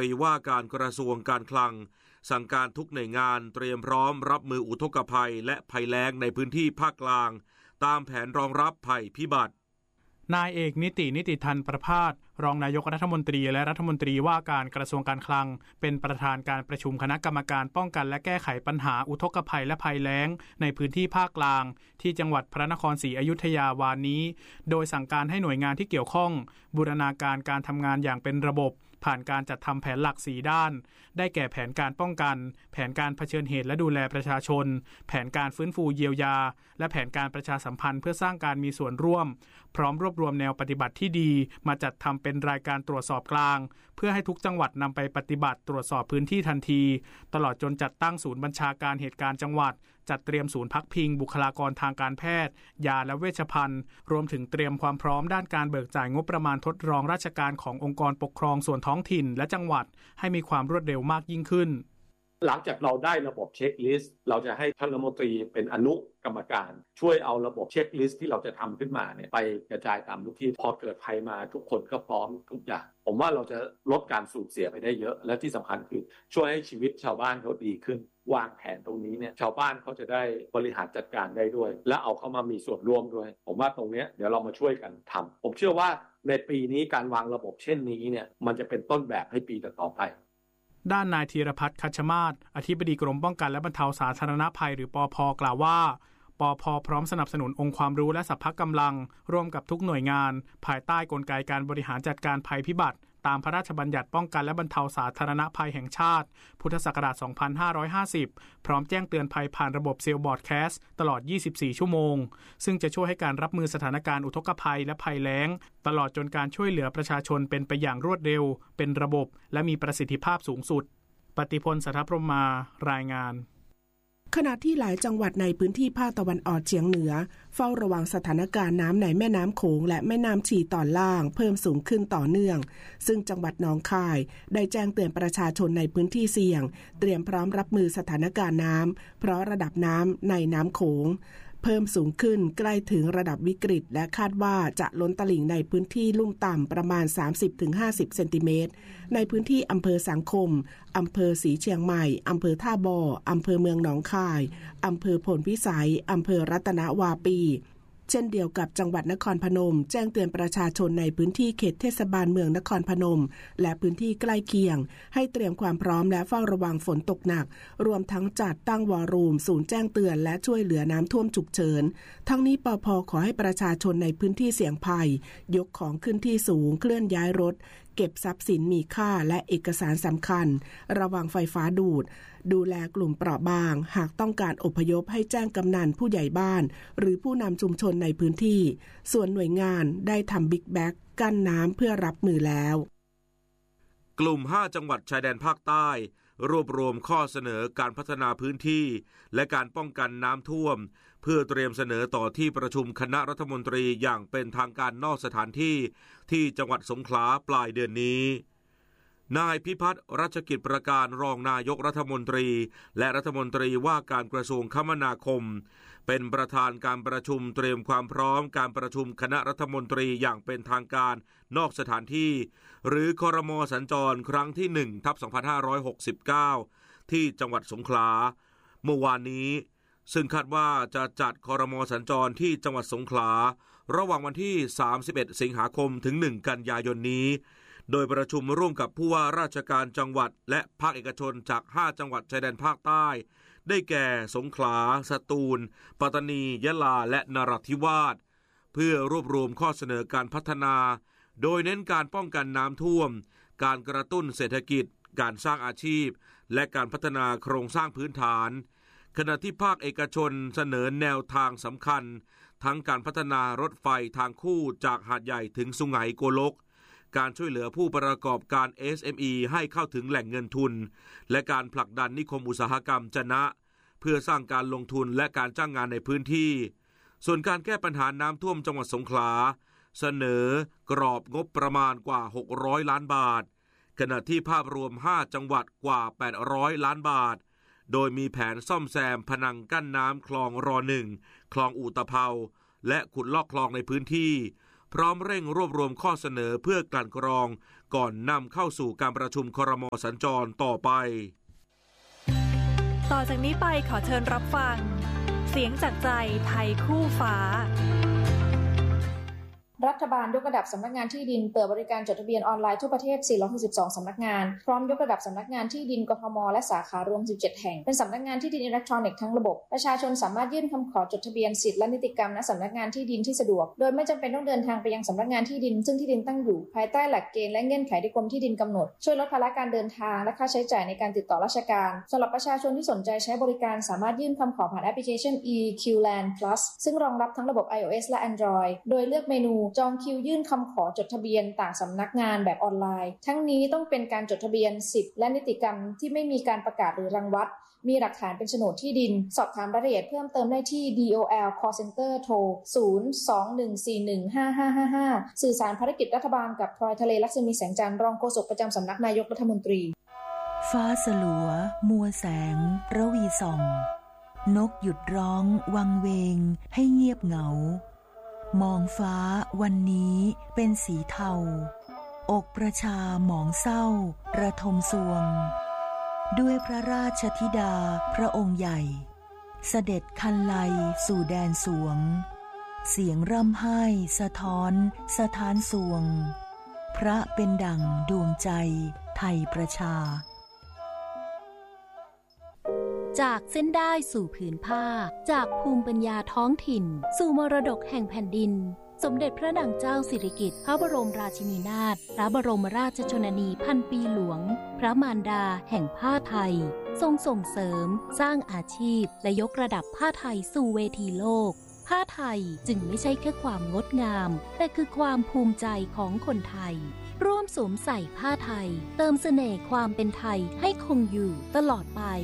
รีว่าการกระทรวงการคลังสั่งการทุกหน่วยงานเตรียมพร้อมรับมืออุทกภัยและภัยแล้งในพื้นที่ภาคกลางตามแผนรองรับภัยพิบัตินายเอกนิติธันประภาสรองนายกรัฐมนตรีและรัฐมนตรีว่าการกระทรวงการคลังเป็นประธานการประชุมคณะกรรมการป้องกันและแก้ไขปัญหาอุทกภัยและภัยแล้งในพื้นที่ภาคกลางที่จังหวัดพระนครศรีอยุธยาวานนี้โดยสั่งการให้หน่วยงานที่เกี่ยวข้องบูรณาการการทำงานอย่างเป็นระบบผ่านการจัดทำแผนหลัก4ด้านได้แก่แผนการป้องกันแผนการเผชิญเหตุและดูแลประชาชนแผนการฟื้นฟูเยียวยาและแผนการประชาสัมพันธ์เพื่อสร้างการมีส่วนร่วมพร้อมรวบรวมแนวปฏิบัติที่ดีมาจัดทำเป็นรายการตรวจสอบกลางเพื่อให้ทุกจังหวัดนำไปปฏิบัติตรวจสอบพื้นที่ทันทีตลอดจนจัดตั้งศูนย์บัญชาการเหตุการณ์จังหวัดจัดเตรียมศูนย์พักพิงบุคลากรทางการแพทย์ยาและเวชภัณฑ์รวมถึงเตรียมความพร้อมด้านการเบิกจ่ายงบประมาณทดลองราชการขององค์กรปกครองส่วนท้องถิ่นและจังหวัดให้มีความรวดเร็วมากยิ่งขึ้นหลังจากเราได้ระบบเช็คลิสต์เราจะให้ท่านรัฐมนตรีเป็นอนุกรรมการช่วยเอาระบบเช็คลิสต์ที่เราจะทำขึ้นมาเนี่ยไปกระจายตามทุกที่พอเกิดภัยมาทุกคนก็พร้อมทุกอย่างผมว่าเราจะลดการสูญเสียไปได้เยอะและที่สำคัญคือช่วยให้ชีวิตชาวบ้านเขาดีขึ้นวางแผนตรงนี้เนี่ยชาวบ้านเขาจะได้บริหารจัดการได้ด้วยและเอาเข้ามามีส่วนร่วมด้วยผมว่าตรงนี้เดี๋ยวเรามาช่วยกันทำผมเชื่อว่าในปีนี้การวางระบบเช่นนี้เนี่ยมันจะเป็นต้นแบบให้ปีต่อไปด้านนายธีรพัฒน์คัชมาศอธิบดีกรมป้องกันและบรรเทาสาธารณภัยหรือปภ.กล่าวว่าปภ.พร้อมสนับสนุนองค์ความรู้และสรรพกำลังร่วมกับทุกหน่วยงานภายใต้กลไกการบริหารจัดการภัยพิบัติตามพระราชบัญญัติป้องกันและบรรเทาสาธารณภัยแห่งชาติพุทธศักราช 2550 พร้อมแจ้งเตือนภัยผ่านระบบเซลล์บอร์ดแคสต์ตลอด 24 ชั่วโมงซึ่งจะช่วยให้การรับมือสถานการณ์อุทกภัยและภัยแล้งตลอดจนการช่วยเหลือประชาชนเป็นไปอย่างรวดเร็วเป็นระบบและมีประสิทธิภาพสูงสุดปฏิพล สัทธพรหมารายงานขณะที่หลายจังหวัดในพื้นที่ภาคตะวันออกเฉียงเหนือเฝ้าระวังสถานการณ์น้ำในแม่น้ำโขงและแม่น้ำฉี่ตอนล่างเพิ่มสูงขึ้นต่อเนื่องซึ่งจังหวัดหนองคายได้แจ้งเตือนประชาชนในพื้นที่เสี่ยงเตรียมพร้อมรับมือสถานการณ์น้ำเพราะระดับน้ำในน้ำโขงเพิ่มสูงขึ้นใกล้ถึงระดับวิกฤตและคาดว่าจะล้นตลิ่งในพื้นที่ลุ่มต่ำประมาณ 30-50 เซนติเมตรในพื้นที่อำเภอสังคมอำเภอศรีเชียงใหม่อำเภอท่าบ่ออำเภอเมืองหนองคายอำเภอโพนพิสัยอำเภอรัตนวาปีเช่นเดียวกับจังหวัดนครพนมแจ้งเตือนประชาชนในพื้นที่เขตเทศบาลเมืองนครพนมและพื้นที่ใกล้เคียงให้เตรียมความพร้อมและเฝ้าระวังฝนตกหนักรวมทั้งจัดตั้งวอรูมศูนย์แจ้งเตือนและช่วยเหลือน้ำท่วมฉุกเฉินทั้งนี้ปภ.ขอให้ประชาชนในพื้นที่เสี่ยงภัยยกของขึ้นที่สูงเคลื่อนย้ายรถเก็บทรัพย์สินมีค่าและเอกสารสำคัญระวังไฟฟ้าดูแลกลุ่มเปราะบางหากต้องการอพยพให้แจ้งกำนันผู้ใหญ่บ้านหรือผู้นำชุมชนในพื้นที่ส่วนหน่วยงานได้ทำบิ๊กแบ็กกั้นน้ำเพื่อรับมือแล้วกลุ่ม5จังหวัดชายแดนภาคใต้รวบรวมข้อเสนอการพัฒนาพื้นที่และการป้องกันน้ำท่วมเพื่อเตรียมเสนอต่อที่ประชุมคณะรัฐมนตรีอย่างเป็นทางการนอกสถานที่ที่จังหวัดสงขลาปลายเดือนนี้นายพิพัฒน์รัชกิจประการรองนายกรัฐมนตรีและรัฐมนตรีว่าการกระทรวงคมนาคมเป็นประธานการประชุมเตรียมความพร้อมการประชุมคณะรัฐมนตรีอย่างเป็นทางการนอกสถานที่หรือครม.สัญจรครั้งที่ 1/2569 ที่จังหวัดสงขลาเมื่อวานนี้ซึ่งคาดว่าจะจัดครม.สัญจรที่จังหวัดสงขลาระหว่างวันที่31สิงหาคมถึง1กันยายนนี้โดยประชุมร่วมกับผู้ว่าราชการจังหวัดและภาคเอกชนจาก5จังหวัดชายแดนภาคใต้ได้แก่สงขลาสตูลปัตตานียะลาและนราธิวาสเพื่อรวบรวมข้อเสนอการพัฒนาโดยเน้นการป้องกันน้ำท่วมการกระตุ้นเศรษฐกิจการสร้างอาชีพและการพัฒนาโครงสร้างพื้นฐานขณะที่ภาคเอกชนเสนอแนวทางสำคัญทั้งการพัฒนารถไฟทางคู่จากหาดใหญ่ถึงสุไหงโกลกการช่วยเหลือผู้ประกอบการ SME ให้เข้าถึงแหล่งเงินทุนและการผลักดันนิคมอุตสาหกรรมจะนะเพื่อสร้างการลงทุนและการจ้างงานในพื้นที่ส่วนการแก้ปัญหาน้ำท่วมจังหวัดสงขลาเสนอกรอบงบประมาณกว่า600ล้านบาทขณะที่ภาพรวม5จังหวัดกว่า800ล้านบาทโดยมีแผนซ่อมแซมผนังกั้นน้ำคลองร1คลองอู่ตะเภาและขุดลอกคลองในพื้นที่พร้อมเร่งรวบรวมข้อเสนอเพื่อกลั่นกรองก่อนนำเข้าสู่การประชุมครม.สัญจรต่อไปต่อจากนี้ไปขอเชิญรับฟังเสียงจากใจไทยคู่ฟ้ารัฐบาลยกระดับสำนักงานที่ดินเปิดบริการจดทะเบียนออนไลน์ทั่วประเทศ462สำนักงานพร้อมยกระดับสำนักงานที่ดินกทมและสาขารวม17แห่งเป็นสำนักงานที่ดินอิเล็กทรอนิกส์ทั้งระบบประชาชนสามารถยื่นคำขอจดทะเบียนสิทธิและนิติกรรมณสำนักงานที่ดินที่สะดวกโดยไม่จำเป็นต้องเดินทางไปยังสำนักงานที่ดินซึ่งที่ดินตั้งอยู่ภายใต้หลักเกณฑ์และเงื่อนไขที่กรมที่ดินกำหนดช่วยลดภาระการเดินทางและค่าใช้จ่ายในการติดต่อราชการสำหรับประชาชนที่สนใจใช้บริการสามารถยื่นคำขอผ่านแอปพลิเคชัน EQLand Plus ซึ่งรองรับทั้งระบบ iOS และ Android โดยเลือกเมนูจองคิวยื่นคำขอจดทะเบียนต่างสำนักงานแบบออนไลน์ทั้งนี้ต้องเป็นการจดทะเบียนสิทธิและนิติกรรมที่ไม่มีการประกาศหรือรังวัดมีหลักฐานเป็นโฉนดที่ดินสอบถามรายละเอียดเพิ่มเติมได้ที่ DOL Call Center โทร 021415555 สื่อสารภารกิจรัฐบาลกับพลอยทะเลลักษมีแสงจันทร์รองโฆษกประจำสำนักนายกรัฐมนตรีฟ้าสลัวมัวแสงระวีส่องนกหยุดร้องวังเวงให้เงียบเหงามองฟ้าวันนี้เป็นสีเทาอกประชาหมองเศร้าระทมสวงด้วยพระราชธิดาพระองค์ใหญ่เสด็จคันไลสู่แดนสวงเสียงร่ำไห้สะท้อนสถานสวงพระเป็นดั่งดวงใจไทยประชาจากเส้นได้สู่ผืนผ้าจากภูมิปัญญาท้องถิ่นสู่มรดกแห่งแผ่นดินสมเด็จพระนางเจ้าสิริกิติ์พระบรมราชินีนาถพระบรมราชชนนีพันปีหลวงพระมารดาแห่งผ้าไทยทรงส่งเสริมสร้างอาชีพและยกระดับผ้าไทยสู่เวทีโลกผ้าไทยจึงไม่ใช่แค่ความงดงามแต่คือความภูมิใจของคนไทยร่วมสวมใส่ผ้าไทยเติมเสน่ห์ความเป็นไทยให้คงอยู่ตลอดไป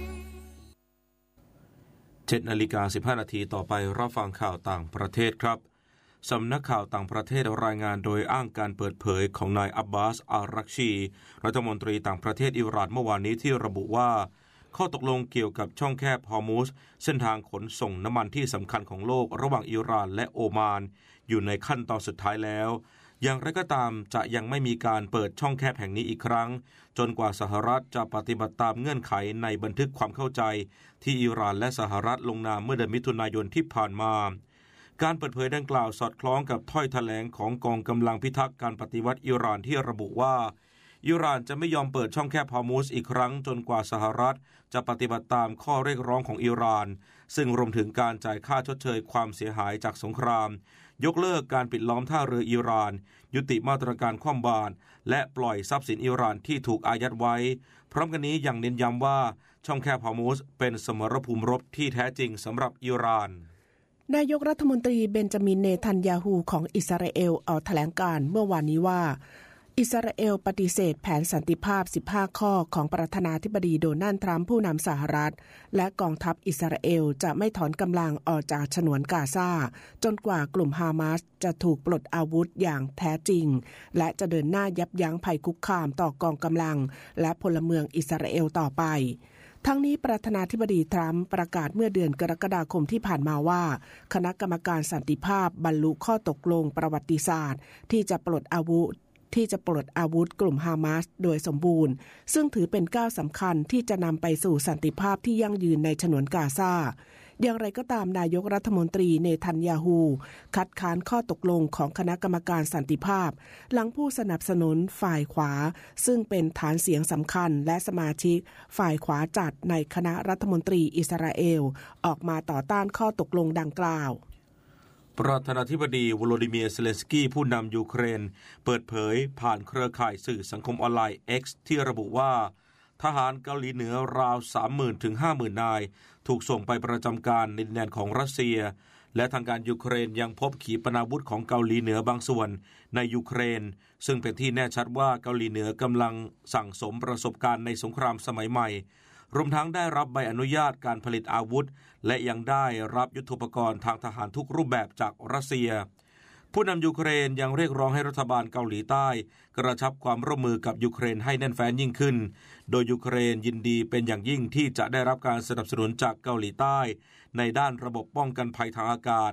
7:15 น.ต่อไปรับฟังข่าวต่างประเทศครับสำนักข่าวต่างประเทศรายงานโดยอ้างการเปิดเผยของนายอับบาส อารักชีรัฐมนตรีต่างประเทศอิหร่านเมื่อวานนี้ที่ระบุว่าข้อตกลงเกี่ยวกับช่องแคบฮอร์มุซเส้นทางขนส่งน้ำมันที่สำคัญของโลกระหว่างอิหร่านและโอมานอยู่ในขั้นตอนสุดท้ายแล้วอย่างไรก็ตามจะยังไม่มีการเปิดช่องแคบแห่งนี้อีกครั้งจนกว่าสหรัฐจะปฏิบัติตามเงื่อนไขในบันทึกความเข้าใจที่อิหร่านและสหรัฐลงนามเมื่อเดือนมิถุนายนที่ผ่านมาการเปิดเผยดังกล่าวสอดคล้องกับถ้อยแถลงของกองกำลังพิทักษ์การปฏิวัติอิหร่านที่ระบุว่าอิหร่านจะไม่ยอมเปิดช่องแคบฮอร์มุซอีกครั้งจนกว่าสหรัฐจะปฏิบัติตามข้อเรียกร้องของอิหร่านซึ่งรวมถึงการจ่ายค่าชดเชยความเสียหายจากสงครามยกเลิกการปิดล้อมท่าเรืออิหร่านยุติมาตรการคว่ำบาตรและปล่อยทรัพย์สินอิหร่านที่ถูกอายัดไว้พร้อมกันนี้ยังเน้นย้ำว่าช่องแคบฮอร์มุซเป็นสมรภูมิรบที่แท้จริงสำหรับอิหร่านนายกรัฐมนตรีเบนจามิน เนทันยาฮูของอิสราเอลออกแถลงการณ์เมื่อวานนี้ว่าอิสราเอลปฏิเสธแผนสันติภาพ15ข้อของประธานาธิบดีโดนัลด์ทรัมป์ผู้นำสหรัฐและกองทัพอิสราเอลจะไม่ถอนกำลังออกจากฉนวนกาซาจนกว่ากลุ่มฮามาสจะถูกปลดอาวุธอย่างแท้จริงและจะเดินหน้ายับยั้งภัยคุกคามต่อกองกำลังและพลเมืองอิสราเอลต่อไปทั้งนี้ประธานาธิบดีทรัมป์ประกาศเมื่อเดือนกรกฎาคมที่ผ่านมาว่าคณะกรรมการสันติภาพบรรลุข้อตกลงประวัติศาสตร์ที่จะปลดอาวุธกลุ่มฮามาสโดยสมบูรณ์ซึ่งถือเป็นก้าวสำคัญที่จะนำไปสู่สันติภาพที่ยั่งยืนในฉนวนกาซาอย่างไรก็ตามนายกรัฐมนตรีเนทันยาฮูคัดค้านข้อตกลงของคณะกรรมการสันติภาพหลังผู้สนับสนุนฝ่ายขวาซึ่งเป็นฐานเสียงสำคัญและสมาชิกฝ่ายขวาจัดในคณะรัฐมนตรีอิสราเอลออกมาต่อต้านข้อตกลงดังกล่าวประธานาธิบดีวโลดิเมียร์ เซเลนสกี้ผู้นำยูเครนเปิดเผยผ่านเครือข่ายสื่อสังคมออนไลน์ X ที่ระบุว่าทหารเกาหลีเหนือราว 30,000 ถึง 50,000 นายถูกส่งไปประจำการในดินแดนของรัสเซียและทางการยูเครนยังพบขีปนาวุธของเกาหลีเหนือบางส่วนในยูเครนซึ่งเป็นที่แน่ชัดว่าเกาหลีเหนือกำลังสั่งสมประสบการณ์ในสงครามสมัยใหม่รวมทั้งได้รับใบอนุญาตการผลิตอาวุธและยังได้รับยุทโธปกรณ์ทางทหารทุกรูปแบบจากรัสเซียผู้นำยูเครนยังเรียกร้องให้รัฐบาลเกาหลีใต้กระชับความร่วมมือกับยูเครนให้แน่นแฟ้นยิ่งขึ้นโดยยูเครนยินดีเป็นอย่างยิ่งที่จะได้รับการสนับสนุนจากเกาหลีใต้ในด้านระบบป้องกันภัยทางอากาศ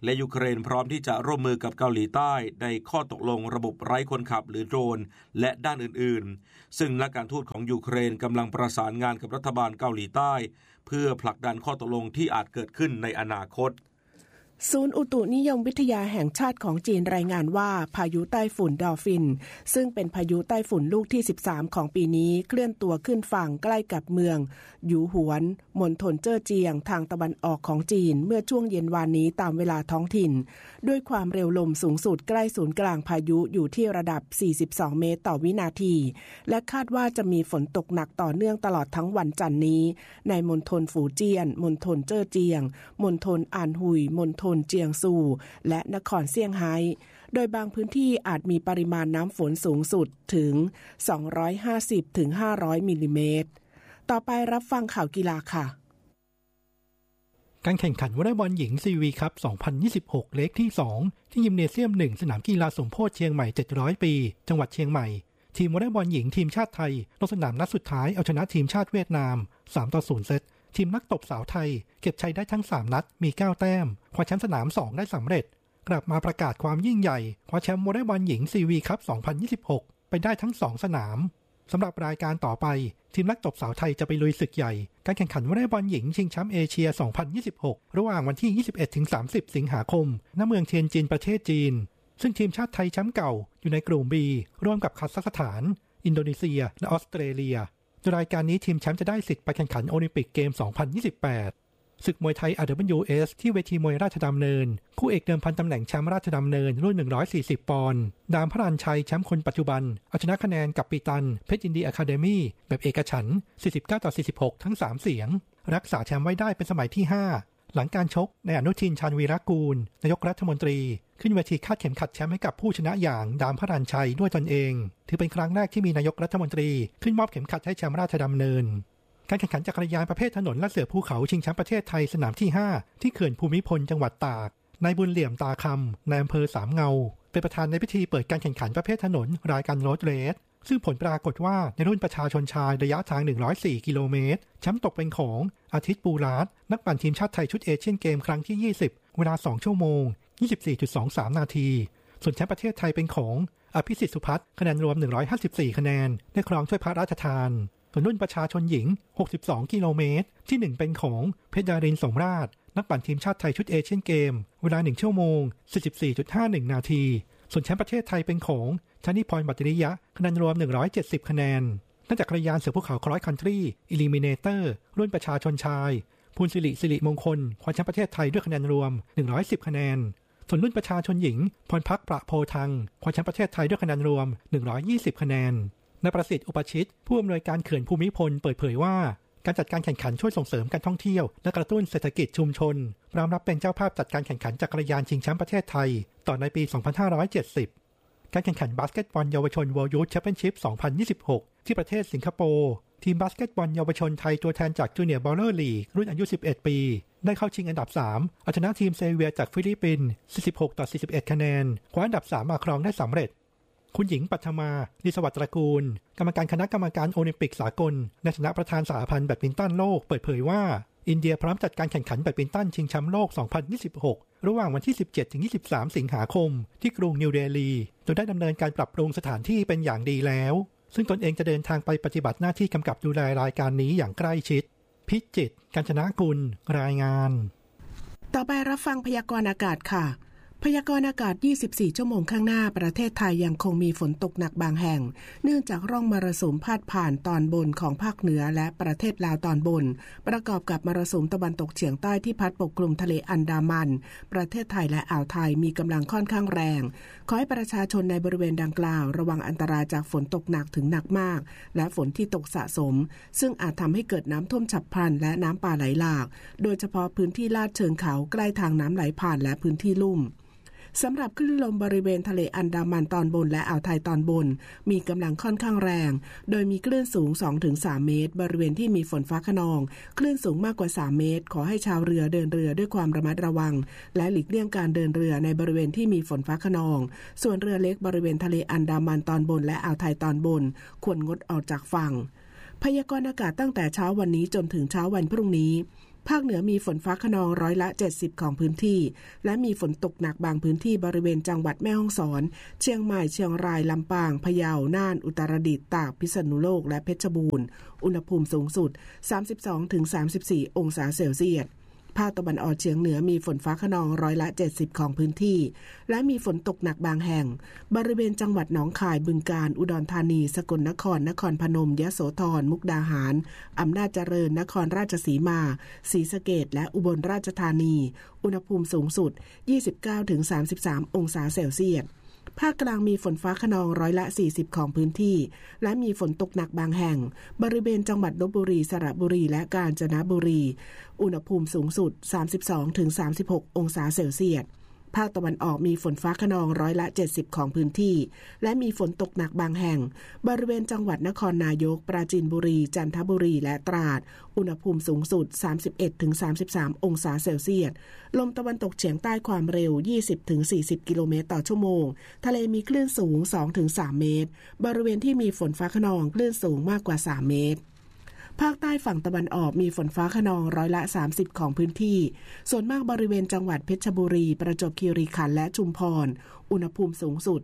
และยูเครนพร้อมที่จะร่วมมือกับเกาหลีใต้ในข้อตกลงระบบไร้คนขับหรือโดรนและด้านอื่นๆซึ่งนักการทูตของยูเครนกำลังประสานงานกับรัฐบาลเกาหลีใต้เพื่อผลักดันข้อตกลงที่อาจเกิดขึ้นในอนาคตศูนย์อุตุนิยมวิทยาแห่งชาติของจีนรายงานว่าพายุไต้ฝุ่นดอลฟินซึ่งเป็นพายุไต้ฝุ่นลูกที่13ของปีนี้เคลื่อนตัวขึ้นฝั่งใกล้กับเมืองหยูหวนมณฑลเจ้อเจียงทางตะวันออกของจีนเมื่อช่วงเย็นวานนี้ตามเวลาท้องถิ่นด้วยความเร็วลมสูงสุดใกล้ศูนย์กลางพายุอยู่ที่ระดับ42เมตรต่อวินาทีและคาดว่าจะมีฝนตกหนักต่อเนื่องตลอดทั้งวันจันทร์นี้ในมณฑลฝูเจียนมณฑลเจ้อเจียงมณฑลอานหุยมณฑลเจียงซูและนครเซี่ยงไฮ้โดยบางพื้นที่อาจมีปริมาณน้ำฝนสูงสุดถึง250-500มิลลิเมตรต่อไปรับฟังข่าวกีฬาค่ะการแข่งขันวอลเลย์บอลหญิงซีวีคัพ 2026 เล็กที่ 2 ที่ยิมเนเซียม 1 สนามกีฬาสมโพธิเชียงใหม่700ปีจังหวัดเชียงใหม่ทีมวอลเลย์บอลหญิงทีมชาติไทยลงสนามนัดสุดท้ายเอาชนะทีมชาติเวียดนาม 3-0 เซตทีมนักตบสาวไทยเก็บชัยได้ทั้ง3นัดมี9แต้มคว้าแชมป์สนาม2ได้สำเร็จกลับมาประกาศความยิ่งใหญ่คว้าแชมป์วอลเลย์บอลหญิงซีวีคัพ 2026 ไปได้ทั้ง2สนามสำหรับรายการต่อไปทีมนักตบสาวไทยจะไปลุยศึกใหญ่การแข่งขันวอลเลย์บอลหญิงชิงแชมป์เอเชีย 2026 ระหว่างวันที่ 21-30 สิงหาคมณเมืองเทียนจินประเทศจีนซึ่งทีมชาติไทยแชมป์เก่าอยู่ในกลุ่ม B ร่วมกับคาซัคสถานอินโดนีเซียและออสเตรเลียรายการนี้ทีมแชมป์จะได้สิทธิ์ไปแข่งขันโอลิมปิกเกม 2028 ศึกมวยไทย RWS ที่เวทีมวยราชดำเนินคู่เอกเดิมพันตำแหน่งแชมป์ราชดำเนินรุ่น140ปอนด์ดามพระรัญชัยแชมป์คนปัจจุบันเอาชนะคะแนนกับปีตันเพชรยินดีอะคาเดมี่แบบเอกฉันท์49-46ทั้ง3เสียงรักษาแชมป์ไว้ได้เป็นสมัยที่5หลังการชกในอนุทินชาญวีรกูลนายกรัฐมนตรีขึ้นเวทีคาดเข็มขัดแชมป์ให้กับผู้ชนะอย่างดามพระรัญชัยด้วยตนเองถือเป็นครั้งแรกที่มีนายกรัฐมนตรีขึ้นมอบเข็มขัดให้แชมป์ราชดำเนินการแข่งขันจักรยานประเภทถนนและเสือภูเขาชิงแชมป์ประเทศไทยสนามที่5ที่เขื่อนภูมิพลจังหวัดตากนายบุญเหลี่ยมตาคำนายอำเภอสามเงาเป็นประธานในพิธีเปิดการแข่งขันประเภทถนนรายการโรดเรสซึ่งผลปรากฏว่าในรุ่นประชาชนชายระยะทาง104กิโลเมตรแชมป์ตกเป็นของอาทิตย์ปูราดนักปั่นทีมชาติไทยชุดเอเชียนเกมครั้งที่20เวลา2ชั่วโมง 24.23 นาทีส่วนแชมป์ประเทศไทยเป็นของอภิสิทธิ์สุพัฒน์คะแนนรวม154คะแนนได้ครองถ้วยพระราชทานส่วนรุ่นประชาชนหญิง62กิโลเมตรที่1เป็นของเพชรดารินสมราชนักปั่นทีมชาติไทยชุดเอเชียนเกมเวลา1ชั่วโมง 44.51 นาทีส่วนแชมป์ประเทศไทยเป็นของชนิพรบัตริยะคะแนนรวม170คะแนนนักจักรยานเสือภูเขาครอสคันทรีอิลิมิเนเตอร์รุ่นประชาชนชายภูลสิริมงคลคว้าแชมป์ประเทศไทยด้วยคะแนนรวม110คะแนนส่วนรุ่นประชาชนหญิงพรพักประโพทังคว้าแชมป์ประเทศไทยด้วยคะแนนรวม120คะแนนนายประสิทธิ์อุปชิตผู้อำนวยการเขื่อนภูมิพลเปิดเผยว่าการจัดการแข่งขันช่วยส่งเสริมการท่องเที่ยวและกระตุ้นเศรษฐกิจชุมชนพร้อมรับเป็นเจ้าภาพจัดการแข่งขันจักรยานชิงแชมป์ประเทศไทยต่อในปี 2570 การแข่งขันบาสเกตบอลเยาวชน World Youth Championship 2026 ที่ประเทศสิงคโปร์ทีมบาสเกตบอลเยาวชนไทยตัวแทนจากจูเนียร์บอลเลอร์ลีกรุ่นอายุ11ปีได้เข้าชิงอันดับ3เอาชนะทีมเซเวียจากฟิลิปปินส์46-41คะแนนคว้าอันดับ3มาครองได้สำเร็จคุณหญิงปัทมาดิสวัสดิ์ตระกูลกรรมการคณะกรรมการโอลิมปิกสากลในฐานะประธานสหพันธ์แบดมินตันโลกเปิดเผยว่าอินเดียพร้อมจัดการแข่งขันแบดมินตันชิงแชมป์โลก 2026 ระหว่างวันที่ 17-23 สิงหาคมที่กรุงนิวเดลีโดยได้ดำเนินการปรับปรุงสถานที่เป็นอย่างดีแล้วซึ่งตนเองจะเดินทางไปปฏิบัติหน้าที่กำกับดูแลรายการนี้อย่างใกล้ชิดพิจิตร กาญจนกุลรายงานต่อไปรับฟังพยากรณ์อากาศค่ะพยากรณ์อากาศ24ชั่วโมงข้างหน้าประเทศไทยยังคงมีฝนตกหนักบางแห่งเนื่องจากร่องมรสุมพาดผ่านตอนบนของภาคเหนือและประเทศลาวตอนบนประกอบกับมรสุมตะวันตกเฉียงใต้ที่พัดปกคลุมทะเลอันดามันประเทศไทยและอ่าวไทยมีกำลังค่อนข้างแรงขอให้ประชาชนในบริเวณดังกล่าวระวังอันตรายจากฝนตกหนักถึงหนักมากและฝนที่ตกสะสมซึ่งอาจทำให้เกิดน้ำท่วมฉับพลันและน้ำป่าไหลหลากโดยเฉพาะพื้นที่ลาดเชิงเขาใกล้ทางน้ำไหลผ่านและพื้นที่ลุ่มสำหรับคลื่นลมบริเวณทะเลอันดามันตอนบนและอ่าวไทยตอนบนมีกำลังค่อนข้างแรงโดยมีคลื่นสูง 2-3 เมตรบริเวณที่มีฝนฟ้าคะนองคลื่นสูงมากกว่า3เมตรขอให้ชาวเรือเดินเรือด้วยความระมัดระวังและหลีกเลี่ยงการเดินเรือในบริเวณที่มีฝนฟ้าคะนองส่วนเรือเล็กบริเวณทะเลอันดามันตอนบนและอ่าวไทยตอนบนควรงดออกจากฝั่งพยากรณ์อากาศตั้งแต่เช้าวันนี้จนถึงเช้าวันพรุ่งนี้ภาคเหนือมีฝนฟ้าคะนองร้อยละ70ของพื้นที่และมีฝนตกหนักบางพื้นที่บริเวณจังหวัดแม่ฮ่องสอนเชียงใหม่เชียงรายลำปางพะเยาน่านอุตรดิตถ์ตากพิษณุโลกและเพชรบูรณ์อุณหภูมิสูงสุด 32-34 องศาเซลเซียสภาคตะวันออกเฉียงเหนือมีฝนฟ้าคะนองร้อยละ70ของพื้นที่และมีฝนตกหนักบางแห่งบริเวณจังหวัดหนองคายบึงกาฬอุดรธานีสกลนครนครพนมยโสธรมุกดาหารอำนาจเจริญนครราชสีมาศรีสะเกษและอุบลราชธานีอุณหภูมิสูงสุด 29-33 องศาเซลเซียสภาคกลางมีฝนฟ้าคะนองร้อยละ40ของพื้นที่และมีฝนตกหนักบางแห่งบริเวณจังหวัดลพบุรีสระบุรีและกาญจนบุรีอุณหภูมิสูงสุด 32-36 องศาเซลเซียสภาคตะวันออกมีฝนฟ้าคะนองร้อยละ70ของพื้นที่และมีฝนตกหนักบางแห่งบริเวณจังหวัดนครนายกปราจีนบุรีจันทบุรีและตราดอุณหภูมิสูงสุด 31-33 องศาเซลเซียสลมตะวันตกเฉียงใต้ความเร็ว 20-40 กิโลเมตรต่อชั่วโมงทะเลมีคลื่นสูง 2-3 เมตรบริเวณที่มีฝนฟ้าคะนองคลื่นสูงมากกว่า3เมตรภาคใต้ฝั่งตะวันออกมีฝนฟ้าคะนองร้อยละ30ของพื้นที่ส่วนมากบริเวณจังหวัดเพชรบุรีประจวบคีรีขันธ์และชุมพรอุณหภูมิสูงสุด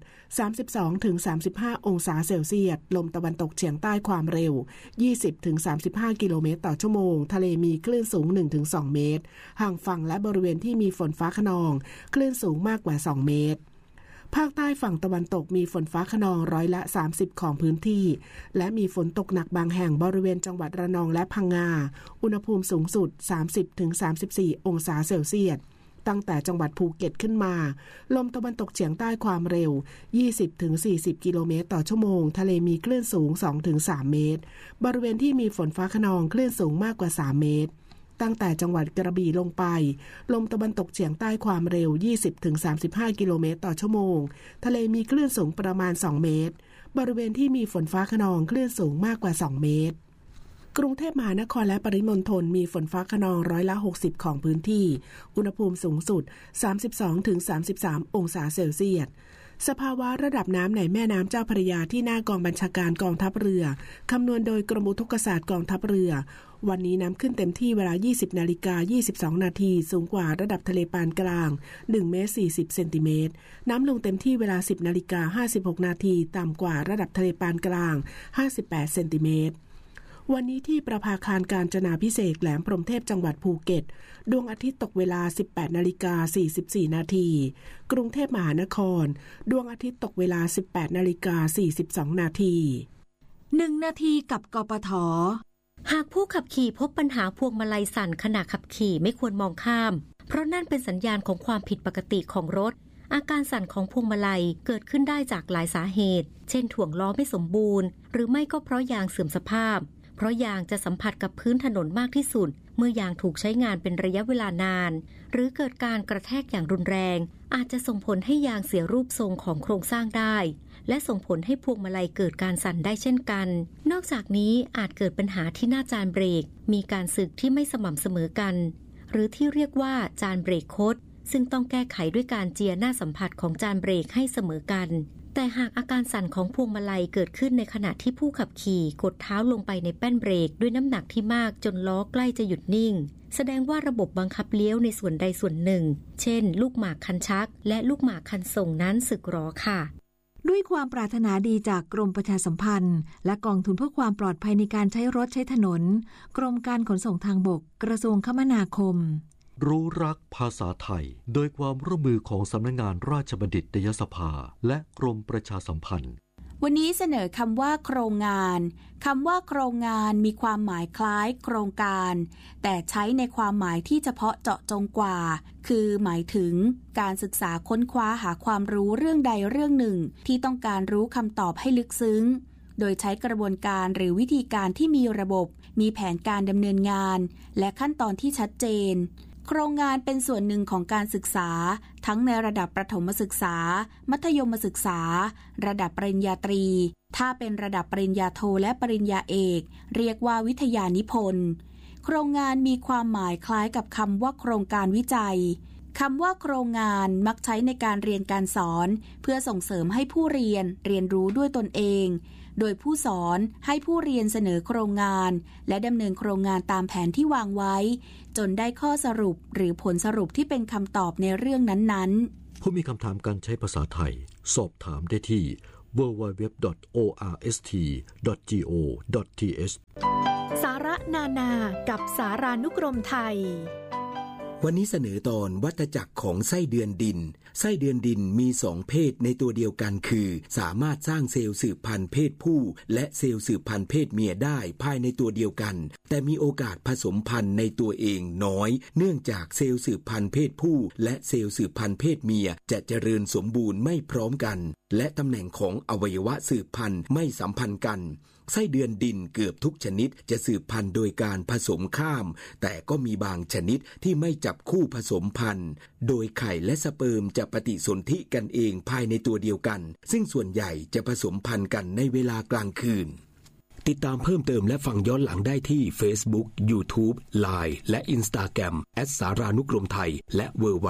32-35 องศาเซลเซียสลมตะวันตกเฉียงใต้ความเร็ว 20-35 กิโลเมตรต่อชั่วโมงทะเลมีคลื่นสูง 1-2 เมตรห่างฝั่งและบริเวณที่มีฝนฟ้าคะนองคลื่นสูงมากกว่า2เมตรภาคใต้ฝั่งตะวันตกมีฝนฟ้าคะนองร้อยละ30ของพื้นที่และมีฝนตกหนักบางแห่งบริเวณจังหวัดระนองและพังงาอุณหภูมิสูงสุด 30-34 องศาเซลเซียสตั้งแต่จังหวัดภูเก็ตขึ้นมาลมตะวันตกเฉียงใต้ความเร็ว 20-40 กิโลเมตรต่อชั่วโมงทะเลมีคลื่นสูง 2-3 เมตรบริเวณที่มีฝนฟ้าคะนองคลื่นสูงมากกว่า3เมตรตั้งแต่จังหวัดกระบี่ลงไปลมตะวันตกเฉียงใต้ความเร็ว 20-35 กิโลเมตรต่อชั่วโมงทะเลมีคลื่นสูงประมาณ2เมตรบริเวณที่มีฝนฟ้าคะนองคลื่นสูงมากกว่า2เมตรกรุงเทพมหานครและปริมณฑลมีฝนฟ้าคะนองร้อยละ60ของพื้นที่อุณหภูมิสูงสุด 32-33 องศาเซลเซียสสภาวะระดับน้ำในแม่น้ำเจ้าพระยาที่หน้ากองบัญชาการกองทัพเรือคำนวณโดยกรมอุทกศาสตร์กองทัพเรือวันนี้น้ำขึ้นเต็มที่เวลา 20:22 นาทีสูงกว่าระดับทะเลปานกลาง1เมตร40เซนติเมตรน้ำลงเต็มที่เวลา 10:56 นาทีต่ำกว่าระดับทะเลปานกลาง58เซนติเมตรวันนี้ที่ประภาคารกาญจนาภิเษกแหลมพรหมเทพจังหวัดภูเก็ตดวงอาทิตย์ตกเวลา 18:44 นาทีกรุงเทพมหานครดวงอาทิตย์ตกเวลา 18:42 นาที 1 นาทีกับกปท. หากผู้ขับขี่พบปัญหาพวงมาลัยสั่นขณะขับขี่ไม่ควรมองข้ามเพราะนั่นเป็นสัญญาณของความผิดปกติของรถอาการสั่นของพวงมาลัยเกิดขึ้นได้จากหลายสาเหตุเช่นถ่วงล้อไม่สมบูรณ์หรือไม่ก็เพราะยางเสื่อมสภาพเพราะยางจะสัมผัสกับพื้นถนนมากที่สุดเมื่อยางถูกใช้งานเป็นระยะเวลานานหรือเกิดการกระแทกอย่างรุนแรงอาจจะส่งผลให้ยางเสียรูปทรงของโครงสร้างได้และส่งผลให้พวงมาลัยเกิดการสั่นได้เช่นกันนอกจากนี้อาจเกิดปัญหาที่หน้าจานเบรกมีการสึกที่ไม่สม่ำเสมอกันหรือที่เรียกว่าจานเบรกคดซึ่งต้องแก้ไขด้วยการเจียหน้าสัมผัสของจานเบรกให้เสมอกันแต่หากอาการสั่นของพวงมาลัยเกิดขึ้นในขณะที่ผู้ขับขี่กดเท้าลงไปในแป้นเบรกด้วยน้ำหนักที่มากจนล้อใกล้จะหยุดนิ่งแสดงว่าระบบบังคับเลี้ยวในส่วนใดส่วนหนึ่งเช่นลูกหมากคันชักและลูกหมากคันส่งนั้นสึกหรอค่ะด้วยความปรารถนาดีจากกรมประชาสัมพันธ์และกองทุนเพื่อความปลอดภัยในการใช้รถใช้ถนนกรมการขนส่งทางบกกระทรวงคมนาคมรู้รักภาษาไทยโดยความร่วมมือของสำนักงานราชบัณฑิตยสภาและกรมประชาสัมพันธ์วันนี้เสนอคำว่าโครงงานคำว่าโครงงานมีความหมายคล้ายโครงการแต่ใช้ในความหมายที่เฉพาะเจาะจงกว่าคือหมายถึงการศึกษาค้นคว้าหาความรู้เรื่องใดเรื่องหนึ่งที่ต้องการรู้คำตอบให้ลึกซึ้งโดยใช้กระบวนการหรือวิธีการที่มีระบบมีแผนการดำเนินงานและขั้นตอนที่ชัดเจนโครงงานเป็นส่วนหนึ่งของการศึกษาทั้งในระดับประถมศึกษามัธยมศึกษาระดับปริญญาตรีถ้าเป็นระดับปริญญาโทและปริญญาเอกเรียกว่าวิทยานิพนธ์โครงงานมีความหมายคล้ายกับคำว่าโครงการวิจัยคำว่าโครงงานมักใช้ในการเรียนการสอนเพื่อส่งเสริมให้ผู้เรียนรู้ด้วยตนเองโดยผู้สอนให้ผู้เรียนเสนอโครงงานและดำเนินโครงงานตามแผนที่วางไว้จนได้ข้อสรุปหรือผลสรุปที่เป็นคำตอบในเรื่องนั้นๆผู้มีคำถามการใช้ภาษาไทยสอบถามได้ที่ www.orst.go.th สาระนานากับสารานุกรมไทยวันนี้เสนอตอนวัฏจักรของไส้เดือนดินไส้เดือนดินมี2เพศในตัวเดียวกันคือสามารถสร้างเซลล์สืบพันธุ์เพศผู้และเซลล์สืบพันธุ์เพศเมียได้ภายในตัวเดียวกันแต่มีโอกาสผสมพันธุ์ในตัวเองน้อยเนื่องจากเซลล์สืบพันธุ์เพศผู้และเซลล์สืบพันธุ์เพศเมียจะเจริญสมบูรณ์ไม่พร้อมกันและตำแหน่งของอวัยวะสืบพันธุ์ไม่สัมพันธ์กันไส้เดือนดินเกือบทุกชนิดจะสืบพันธุ์โดยการผสมข้ามแต่ก็มีบางชนิดที่ไม่จับคู่ผสมพันธุ์โดยไข่และสเปิร์มจะปฏิสนธิกันเองภายในตัวเดียวกันซึ่งส่วนใหญ่จะผสมพันธุ์กันในเวลากลางคืนติดตามเพิ่มเติมและฟังย้อนหลังได้ที่ Facebook, YouTube, Line และ Instagram @สารานุกรมไทยและ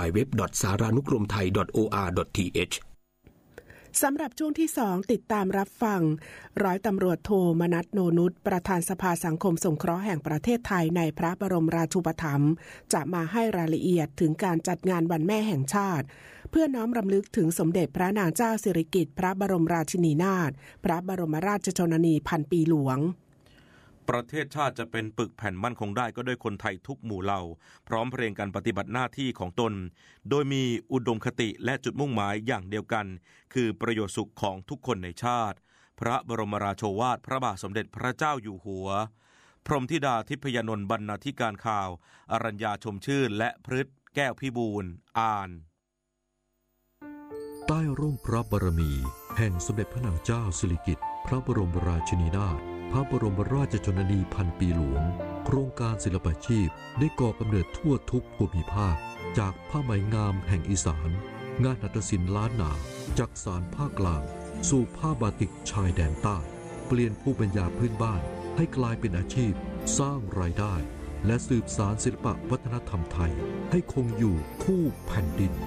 www.saranukromthai.or.th สำหรับช่วงที่2ติดตามรับฟังร้อยตำรวจโทมนัส โนนุชประธานสภาสังคมสงเคราะห์แห่งประเทศไทยในพระบรมราชูปถัมภ์จะมาให้รายละเอียดถึงการจัดงานวันแม่แห่งชาติเพื่อน้อมรำลึกถึงสมเด็จพระนางเจ้าสิริกิติ์พระบรมราชินีนาถพระบรมราชชนนีพันปีหลวงประเทศชาติจะเป็นปึกแผ่นมั่นคงได้ก็ด้วยคนไทยทุกหมู่เหล่าพร้อมเพรียงกันปฏิบัติหน้าที่ของตนโดยมีอุดมคติและจุดมุ่งหมายอย่างเดียวกันคือประโยชน์สุขของทุกคนในชาติพระบรมราโชวาทพระบาทสมเด็จพระเจ้าอยู่หัวพรหมธิดาทิพยนนท์บรรณาธิการข่าวอรัญญาชมชื่นและพฤทธิ์แก้วพิบูลอ่านใต้ร่มพระบารมีแห่งสมเด็จพระนางเจ้าสิริกิติ์พระบรมราชินีนาถพระบรมราชชนนีพันปีหลวงโครงการศิลปาชีพได้ก่อกำเนิดทั่วทุกภูมิภาคจากผ้าไหมงามแห่งอีสานงานหัตถศิลป์ล้านนาจักสานภาคกลางสู่ผ้าบาติกชายแดนใต้เปลี่ยนภูมิปัญญาพื้นบ้านให้กลายเป็นอาชีพสร้างรายได้และสืบสานศิลปวัฒนธรรมไทยให้คงอยู่คู่แผ่นดิน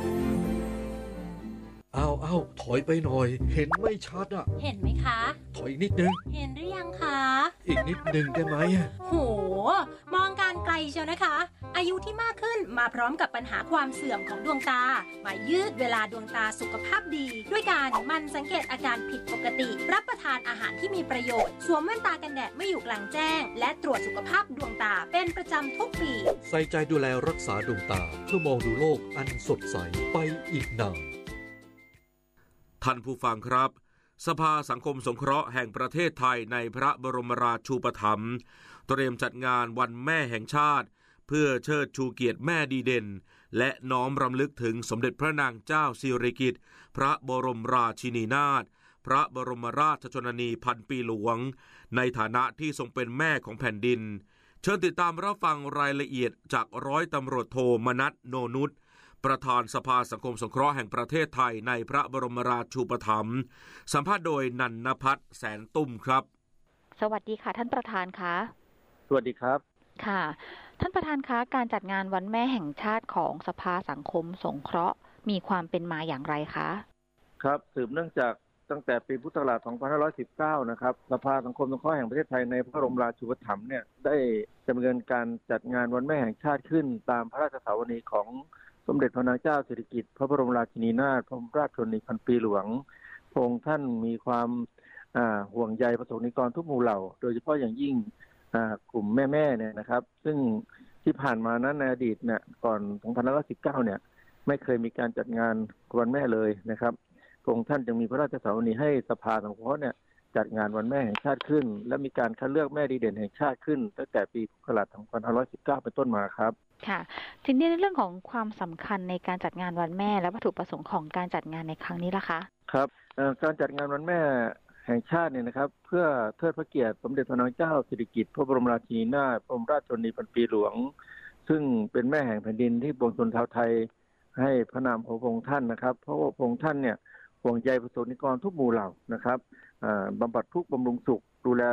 เอาถอยไปหน่อยเห็นไม่ชัดอ่ะเห็นไหมคะถอยอีกนิดนึงเห็นหรือยังคะอีกนิดนึงได้ไหมโหมองการไกลเชียวนะคะอายุที่มากขึ้นมาพร้อมกับปัญหาความเสื่อมของดวงตามายืดเวลาดวงตาสุขภาพดีด้วยการมันสังเกตอาการผิดปกติรับประทานอาหารที่มีประโยชน์สวมแว่นตากันแดดไม่อยู่กลางแจ้งและตรวจสุขภาพดวงตาเป็นประจำทุกปีใส่ใจดูแลรักษาดวงตาเพื่อมองดูโลกอันสดใสไปอีกนานท่านผู้ฟังครับสภาสังคมสงเคราะห์แห่งประเทศไทยในพระบรมราชูปถัมภ์เตรียมจัดงานวันแม่แห่งชาติเพื่อเชิดชูเกียรติแม่ดีเด่นและน้อมรำลึกถึงสมเด็จพระนางเจ้าสิริกิติ์พระบรมราชินีนาถพระบรมราชชนนีพันปีหลวงในฐานะที่ทรงเป็นแม่ของแผ่นดินเชิญติดตามรับฟังรายละเอียดจากร้อยตำรวจโทมนัส โนนุชประธานสภาสังคมสงเคราะห์แห่งประเทศไทยในพระบรมราชูปถัมภ์สัมภาษณ์โดยนันนภัทรแสนตุ้มครับสวัสดีค่ะท่านประธานคะสวัสดีครับค่ะท่านประธานคะการจัดงานวันแม่แห่งชาติของสภาสังคมสงเคราะห์มีความเป็นมาอย่างไรคะครับสืบเนื่องจากตั้งแต่ปีพุทธศักราช 2519 นะครับสภาสังคมสงเคราะห์แห่งประเทศไทยในพระบรมราชูปถัมภ์เนี่ยได้ดำเนินการจัดงานวันแม่แห่งชาติขึ้นตามพระราชสาวนีของสมเด็จพระนางเจ้าสิริกิติ์พระบรมราชินีนาถพระบรมราชชนนีพันปีหลวงพระองค์ท่านมีความห่วงใยประสบนิกรทุกหมู่เหล่าโดยเฉพาะอย่างยิ่งกลุ่มแม่ๆเนี่ยนะครับซึ่งที่ผ่านมานั้นในอดีตเนี่ยก่อน 2519 เนี่ยไม่เคยมีการจัดงานวันแม่เลยนะครับพระองค์ท่านจึงมีพระราชสาวนีให้สภาสังคมเนี่ยจัดงานวันแม่แห่งชาติขึ้นและมีการคัดเลือกแม่ดีเด่นแห่งชาติขึ้นตั้งแต่ปีพุทธศักราช 2519 เป็นต้นมาครับค่ะทีนี้ในเรื่องของความสำคัญในการจัดงานวันแม่และวัตถุประสงค์ของการจัดงานในครั้งนี้ล่ะคะครับการจัดงานวันแม่แห่งชาติเนี่ยนะครับเพื่อเทิดพระเกียรติสมเด็จพระนางเจ้าสิริกิติ์พระบรมราชินีนาถพระบรมราชชนนีพันปีหลวงซึ่งเป็นแม่แห่งแผ่นดินที่ปวงชนชาวไทยให้พระนามของพระองค์ท่านนะครับเพราะว่าพระองค์ท่านเนี่ยห่วงใยประสบนิกรทุกหมู่เหล่านะครับบำบัดทุกข์บำรุงสุขดูแล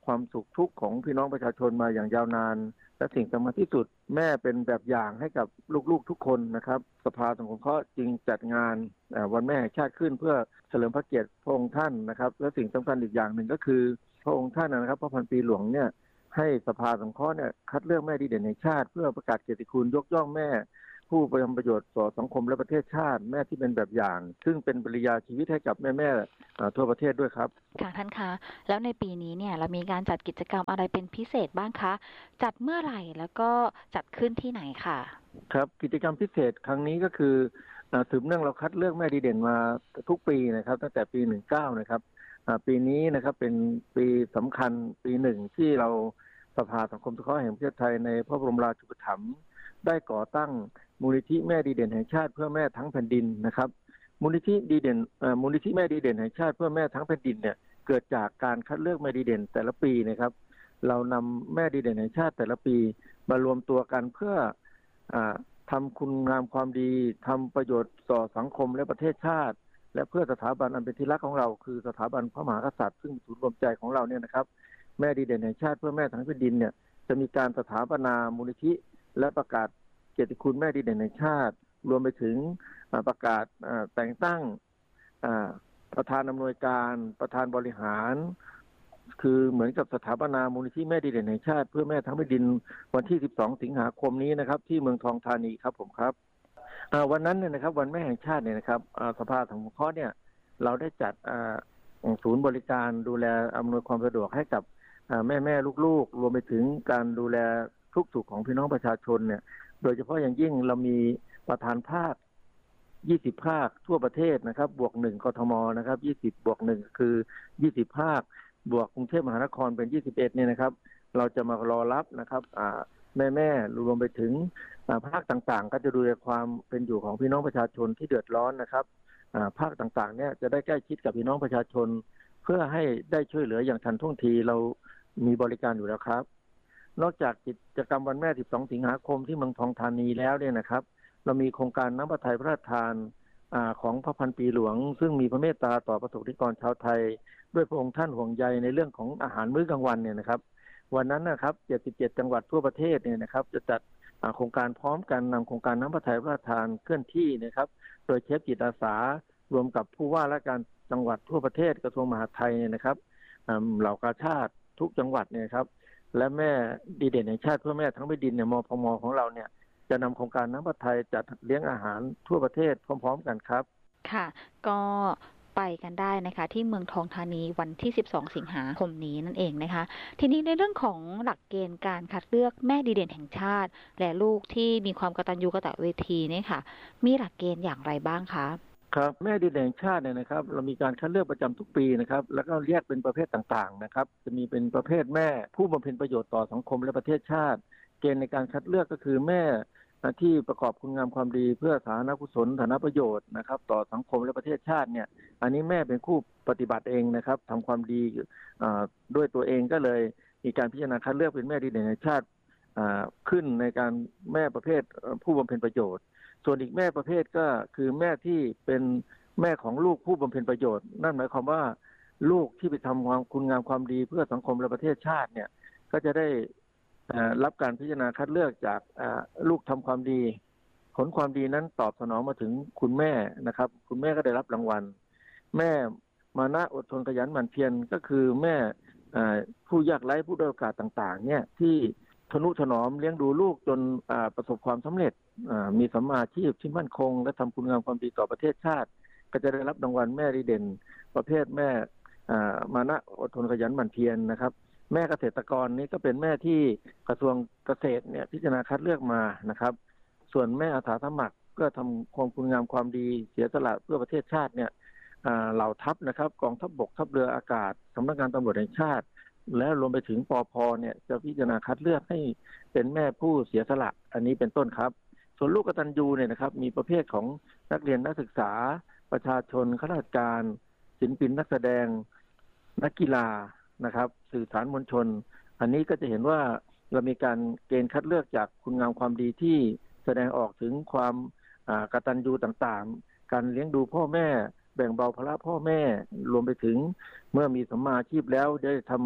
ความสุขทุกข์ของพี่น้องประชาชนมาอย่างยาวนานและสิ่งสำคัญที่สุดแม่เป็นแบบอย่างให้กับลูกๆทุกคนนะครับสภาสังคมสงเคราะห์จึงจัดงานวันแม่แห่งชาติขึ้นเพื่อเฉลิมพระเกียรติพระองค์ท่านนะครับและสิ่งสำคัญอีกอย่างหนึ่งก็คือพระองค์ท่านนะครับพระพันปีหลวงเนี่ยให้สภาสังเคราะห์เนี่ยคัดเลือกแม่ดีเด่นแห่งชาติเพื่อประกาศเกียรติคุณยกย่องแม่ผู้ทำประโยชน์ต่อสังคมและประเทศชาติแม่ที่เป็นแบบอย่างซึ่งเป็นปริญญาชีวิตให้กับแม่ทั่วประเทศด้วยครับค่ะท่านคะแล้วในปีนี้เนี่ยเรามีการจัดกิจกรรมอะไรเป็นพิเศษบ้างคะจัดเมื่อไหร่แล้วก็จัดขึ้นที่ไหนค่ะครับกิจกรรมพิเศษครั้งนี้ก็คือสืบเนื่องเราคัดเลือกแม่ดีเด่นมาทุกปีนะครับตั้งแต่ปี19นะครับปีนี้นะครับเป็นปีสำคัญปีหนึ่งที่เราสภาสังคมสงเคราะห์แห่งประเทศไทยในพระบรมราชูปถัมภ์ได้ก่อตั้งมูลนิธิแม่ดีเด่นแห่งชาติเพื่อแม่ทั้งแผ่นดินนะครับมูลนิธิดีเด่นมูลนิธิแม่ดีเด่นแห่งชาติเพื่อแม่ทั้งแผ่นดินเนี่ยเกิดจากการคัดเลือกแม่ดีเด่นแต่ละปีนะครับเรานำแม่ดีเด่นแห่งชาติแต่ละปีมารวมตัวกันเพื่อทำคุณงามความดีทำประโยชน์ต่อสังคมและประเทศชาติและเพื่อสถาบันอันเป็นที่รักของเราคือสถาบันพระมหากษัตริย์ซึ่งศูนย์รวมใจของเราเนี่ยนะครับแม่ดีเด่นแห่งชาติเพื่อแม่ทั้งแผ่นดินเนี่ยจะมีการสถาปนามูลนิธิและประกาศเกียรติคุณแม่ดีเด่นแห่งชาติรวมไปถึงประกาศแต่งตั้งประธานอำนวยการประธานบริหารคือเหมือนกับสถาปนามูลนิธิแม่ดีเด่นแห่งชาติเพื่อแม่ทั้งแผ่นดินวันที่12สิงหาคมนี้นะครับที่เมืองทองธานีครับผมครับวันนั้นเนี่ยนะครับวันแม่แห่งชาติเนี่ยนะครับสภาสังคมสงเคราะห์เนี่ยเราได้จัดศูนย์บริการดูแลอำนวยความสะดวกให้กับแม่ลูกๆรวมไปถึงการดูแลทุกสุขของพี่น้องประชาชนเนี่ยโดยเฉพาะอย่างยิ่งเรามีประธานภาค20ภาคทั่วประเทศนะครับบวก1กทมนะครับ20บวก1คือ20ภาคบวกกรุงเทพมหานครเป็น21เนี่ยนะครับเราจะมารอรับนะครับแม่รวมไปถึงภาคต่างๆก็จะดูแลความเป็นอยู่ของพี่น้องประชาชนที่เดือดร้อนนะครับภาคต่างๆเนี่ยจะได้ใกล้ชิดกับพี่น้องประชาชนเพื่อให้ได้ช่วยเหลืออย่างทันท่วงทีเรามีบริการอยู่แล้วครับนอกจากกิจกรรมวันแม่12สิงหาคมที่เมืองทองธานีแล้วเนี่ยนะครับเรามีโครงการน้ำพระทัยพระราชทานของพระพันปีหลวงซึ่งมีพระเมตตาต่อประสบนิกรชาวไทยด้วยพระองค์ท่านห่วงใยในเรื่องของอาหารมื้อกลางวันเนี่ยนะครับวันนั้นนะครับ77จังหวัดทั่วประเทศเนี่ยนะครับจะจัดโครงการพร้อมกันนำโครงการน้ำพระทัยพระราชทานเคลื่อนที่นะครับโดยเชฟจิตอาสารวมกับผู้ว่าราชการจังหวัดทั่วประเทศกระทรวงมหาดไทยเนี่ยนะครับเหล่ากาชาติทุกจังหวัดเนี่ยครับและแม่ดีเด่นแห่งชาติเพื่อแม่ทั้งแผ่นดินเนี่ยมพมของเราเนี่ยจะนำโครงการน้ำพระทัยจัดเลี้ยงอาหารทั่วประเทศพร้อมๆกันครับค่ะก็ไปกันได้นะคะที่เมืองทองธานีวันที่12สิงหาคมนี้นั่นเองนะคะทีนี้ในเรื่องของหลักเกณฑ์การคัดเลือกแม่ดีเด่นแห่งชาติและลูกที่มีความกตัญญูกตเวทีนี่ค่ะมีหลักเกณฑ์อย่างไรบ้างคะครับแม่ดีเด่นแห่งชาติเนี่ยนะครับเรามีการคัดเลือกประจำทุกปีนะครับแล้วก็แยกเป็นประเภทต่างๆนะครับจะมีเป็นประเภทแม่ผู้บำเพ็ญประโยชน์ต่อสังคมและประเทศชาติเกณฑ์ในการคัดเลือกก็คือแม่ที่ประกอบคุณงามความดีเพื่อสาธารณกุศลฐานะประโยชน์นะครับต่อสังคมและประเทศชาติเนี่ยอันนี้แม่เป็นผู้ปฏิบัติเองนะครับทำความดีด้วยตัวเองก็เลยมีการพิจารณาคัดเลือกเป็นแม่ดีเด่นแห่งชาติขึ้นในการแม่ประเภทผู้บำเพ็ญประโยชน์ส่วนอีกแม่ประเภทก็คือแม่ที่เป็นแม่ของลูกผู้บำเพ็ญประโยชน์นั่นหมายความว่าลูกที่ไปทำความคุณงามความดีเพื่อสังคมและประเทศชาติเนี่ยก็จะได้รับการพิจารณาคัดเลือกจากลูกทำความดีผลความดีนั้นตอบสนองมาถึงคุณแม่นะครับคุณแม่ก็ได้รับรางวัลแม่มานะอดทนขยันหมั่นเพียรก็คือแม่ผู้ยากไร้ผู้ด้อยโอกาสต่างๆเนี่ยที่ทนุถนอมเลี้ยงดูลูกจนประสบความสำเร็จมีสัมมาอาชีพที่มั่นคงและทำคุณงามความดีต่อประเทศชาติก็จะได้รับรางวัลแม่ดีเด่นประเภทแม่มานะอดทนขยันหมั่นเพียรนะครับแม่เกษตรกรนี้ก็เป็นแม่ที่กระทรวงเกษตรเนี่ยพิจารณาคัดเลือกมานะครับส่วนแม่อาสาสมัครก็ทำความคุณงามความดีเสียสละเพื่อประเทศชาติเนี่ยเหล่าทัพนะครับกองทัพบกทัพเรืออากาศสำนักงานตำรวจแห่งชาติและรวมไปถึงปภ.เนี่ยจะพิจารณาคัดเลือกให้เป็นแม่ผู้เสียสละอันนี้เป็นต้นครับส่วนลูกกตัญญูเนี่ยนะครับมีประเภทของนักเรียนนักศึกษาประชาชนข้าราชการศิลปินนักแสดงนักกีฬานะครับสื่อสารมวลชนอันนี้ก็จะเห็นว่าเรามีการเกณฑ์คัดเลือกจากคุณงามความดีที่แสดงออกถึงความกตัญญูต่างๆการเลี้ยงดูพ่อแม่แบ่งเบาภาระพ่อแม่รวมไปถึงเมื่อมีสัมมาอาชีพแล้วได้ทำ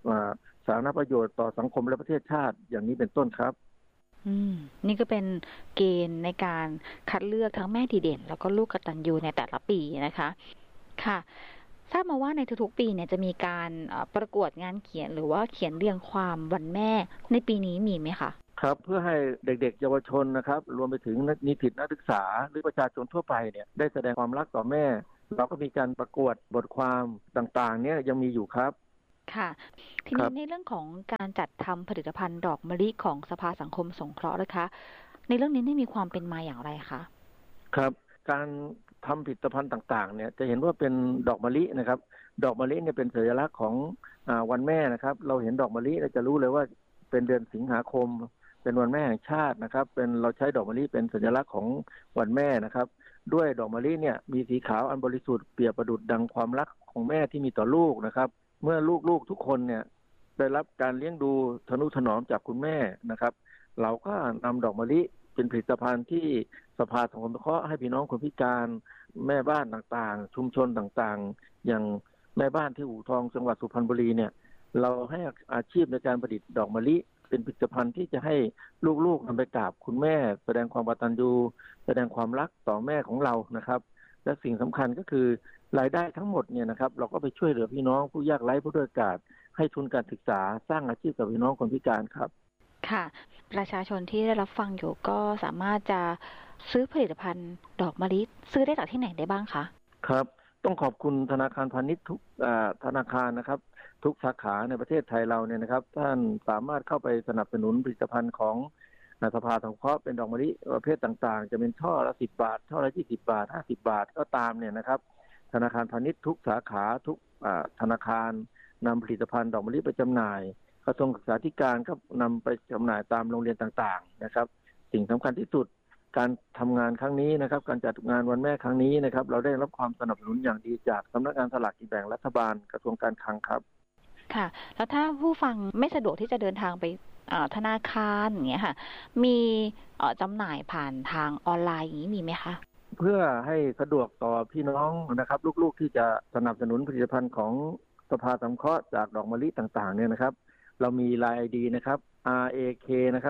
สาธารณประโยชน์ต่อสังคมและประเทศชาติอย่างนี้เป็นต้นครับนี่ก็เป็นเกณฑ์ในการคัดเลือกทั้งแม่ดีเด่นแล้วก็ลูกกตัญญูในแต่ละปีนะคะค่ะทราบมาว่าในทุกๆปีเนี่ยจะมีการประกวดงานเขียนหรือว่าเขียนเรียงความวันแม่ในปีนี้มีไหมคะครับเพื่อให้เด็กๆเยาวชนนะครับรวมไปถึงนิสิตนักศึกษาหรือประชาชนทั่วไปเนี่ยได้แสดงความรักต่อแม่เราก็มีการประกวดบทความต่างๆเนี่ยยังมีอยู่ครับค่ะทีนี้ในเรื่องของการจัดทำผลิตภัณฑ์ดอกมะลิของสภาสังคมสงเคราะห์นะคะในเรื่องนี้ได้มีความเป็นมาอย่างไรคะครับการทำผลิตภัณฑ์ต่างๆเนี่ยจะเห็นว่าเป็นดอกมะลินะครับดอกมะลิเนี่ยเป็นสัญลักษณ์ของวันแม่นะครับเราเห็นดอกมะลิเราจะรู้เลยว่าเป็นเดือนสิงหาคมเป็นวันแม่แห่งชาตินะครับเป็นเราใช้ดอกมะลิเป็นสัญลักษณ์ของวันแม่นะครับด้วยดอกมะลิเนี่ยมีสีขาวอันบริสุทธิ์เปรียบประดุจดังความรักของแม่ที่มีต่อลูกนะครับเมื่อลูกๆทุกคนเนี่ยได้รับการเลี้ยงดูทนุถนอมจากคุณแม่นะครับเราก็นำดอกมะลิเป็นผลิตภัณฑ์ที่สภาสังคมสงเคราะห์ให้พี่น้องคนพิการแม่บ้านต่างๆชุมชนต่างๆอย่างแม่บ้านที่อู่ทองจังหวัดสุพรรณบุรีเนี่ยเราให้อาชีพในการผลิตดอกมะลิเป็นผลิตภัณฑ์ที่จะให้ลูกๆนำไปกราบคุณแม่แสดงความกตัญญูแสดงความรักต่อแม่ของเรานะครับและสิ่งสำคัญก็คือรายได้ทั้งหมดเนี่ยนะครับเราก็ไปช่วยเหลือพี่น้องผู้ยากไร้ผู้ด้อยโอกาสให้ทุนการศึกษาสร้างอาชีพกับพี่น้องคนพิการครับค่ะประชาชนที่ได้รับฟังอยู่ก็สามารถจะซื้อผลิตภัณฑ์ดอกมะลิซื้อได้จากที่ไหนได้บ้างคะครับต้องขอบคุณธนาคารพาณิชย์ทุกธนาคารนะครับทุกสาขาในประเทศไทยเราเนี่ยนะครับท่านสามารถเข้าไปสนับสนุนผลิตภัณฑ์ของสภาสังเคราะห์เป็นดอกมะลิประเภทต่างๆจะเป็นช่อละ10 บาทช่อละ20 บาท50 บาทก็ตามเนี่ยนะครับธนาคารพาณิชย์ทุกสาขาทุกธนาคารนำผลิตภัณฑ์ดอกมะลิไปจำหน่ายกระทรวงศึกษาธิการก็นำไปจำหน่ายตามโรงเรียนต่างๆนะครับสิ่งสำคัญที่สุดการทำงานครั้งนี้นะครับการจัดงานวันแม่ครั้งนี้นะครับเราได้รับความสนับสนุนอย่างดีจากสำนักงานสลากกินแบ่งรัฐบาลกระทรวงการคลังครับค่ะแล้วถ้าผู้ฟังไม่สะดวกที่จะเดินทางไปธนาคารอย่างเงี้ยค่ะมีจำหน่ายผ่านทางออนไลน์อย่างนี้มีไหมคะเพื่อให้สะดวกต่อพี่น้องนะครับลูกๆที่จะสนับสนุนผลิตภัณฑ์ของสภาสังเคราะห์จากดอกมะลิต่างๆเนี่ยนะครับเรามี LINE ID นะครับ RAK นะครับ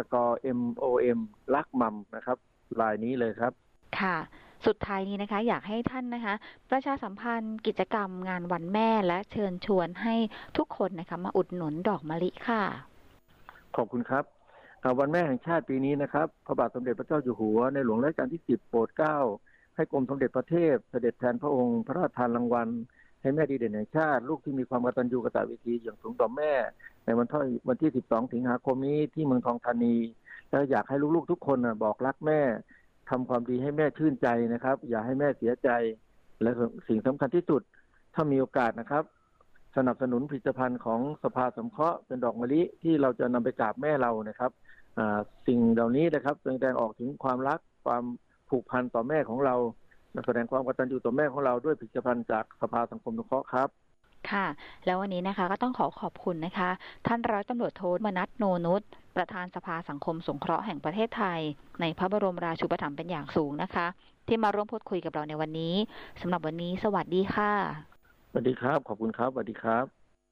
_MOM รักมัมนะครับลายนี้เลยครับค่ะสุดท้ายนี้นะคะอยากให้ท่านนะคะประชาสัมพันธ์กิจกรรมงานวันแม่และเชิญชวนให้ทุกคนนะคะมาอุดหนุนดอกมะลิค่ะขอบคุณครับวันแม่แห่งชาติปีนี้นะครับพระบาทสมเด็จพระเจ้าอยู่หัวในหลวงรัชกาลที่10โปรดเกล้าให้กรมสมเด็จพระเทพเสด็จแทนพระองค์พระราชทานรางวัลให้แม่ดีเด่นแห่งชาติลูกที่มีความกตัญญูกตเวทีอย่างสูงต่อแม่ในวันที่12 สิงหาคมนี้ที่เมืองทองธานีแล้วอยากให้ลูกๆทุกคนบอกรักแม่ทำความดีให้แม่ชื่นใจนะครับอย่าให้แม่เสียใจและสิ่งสำคัญที่สุดถ้ามีโอกาสนะครับสนับสนุนผลิตภัณฑ์ของสภาสงเคราะห์เป็นดอกมะลิที่เราจะนำไปกราบแม่เรานะครับสิ่งเหล่านี้นะครับแสดงออกถึงความรักความผูกพันต่อแม่ของเราแสดงความกตัญญูต่อแม่ของเราด้วยผลิตภัณฑ์จากสภาสังคมสงเคราะห์ครับค่ะแล้ววันนี้นะคะก็ต้องขอบคุณนะคะท่านร้อยตำรวจโทมนัส โนนุชประธานสภาสังคมสงเคราะห์แห่งประเทศไทยในพระบรมราชูปถัมภ์เป็นอย่างสูงนะคะที่มาร่วมพูดคุยกับเราในวันนี้สำหรับวันนี้สวัสดีค่ะสวัสดีครับขอบคุณครับสวัสดีครับ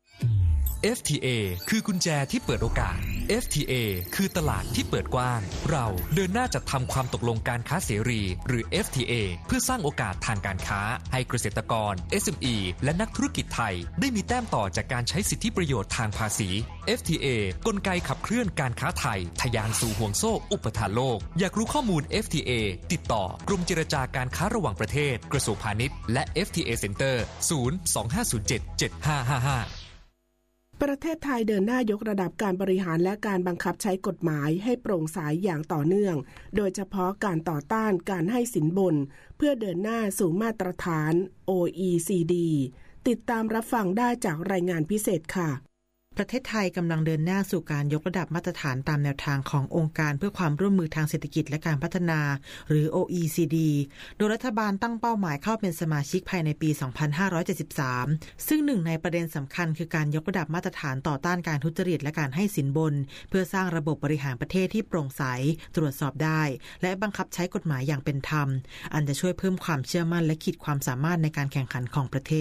FTA คือกุญแจที่เปิดโอกาส FTA คือตลาดที่เปิดกว้างเราเดินหน้าจัดทำความตกลงการค้าเสรีหรือ FTA เพื่อสร้างโอกาสทางการค้าให้เกษตรกร SME และนักธุรกิจไทยได้มีแต้มต่อจากการใช้สิทธิประโยชน์ทางภาษี FTA กลไกขับเคลื่อนการค้าไทยทะยานสู่ห่วงโซ่อุปทานโลกอยากรู้ข้อมูล FTA ติดต่อกรมเจรจาการค้าระหว่างประเทศกระทรวงพาณิชย์และ FTA Center 025077555 ประเทศไทยเดินหน้ายกระดับการบริหารและการบังคับใช้กฎหมายให้โปร่งใสอย่างต่อเนื่องโดยเฉพาะการต่อต้านการให้สินบนเพื่อเดินหน้าสู่มาตรฐาน OECD ติดตามรับฟังได้จากรายงานพิเศษค่ะประเทศไทยกำลังเดินหน้าสู่การยกระดับมาตรฐานตามแนวทางขององค์การเพื่อความร่วมมือทางเศรษฐกิจและการพัฒนาหรือ OECD โดยรัฐบาลตั้งเป้าหมายเข้าเป็นสมาชิกภายในปี 2573 ซึ่งหนึ่งในประเด็นสำคัญคือการยกระดับมาตรฐานต่อต้านการทุจริตและการให้สินบนเพื่อสร้างระบบบริหารประเทศที่โปร่งใสตรวจสอบได้และบังคับใช้กฎหมายอย่างเป็นธรรมอันจะช่วยเพิ่มความเชื่อมั่นและขีดความสามารถในการแข่งขันของประเทศ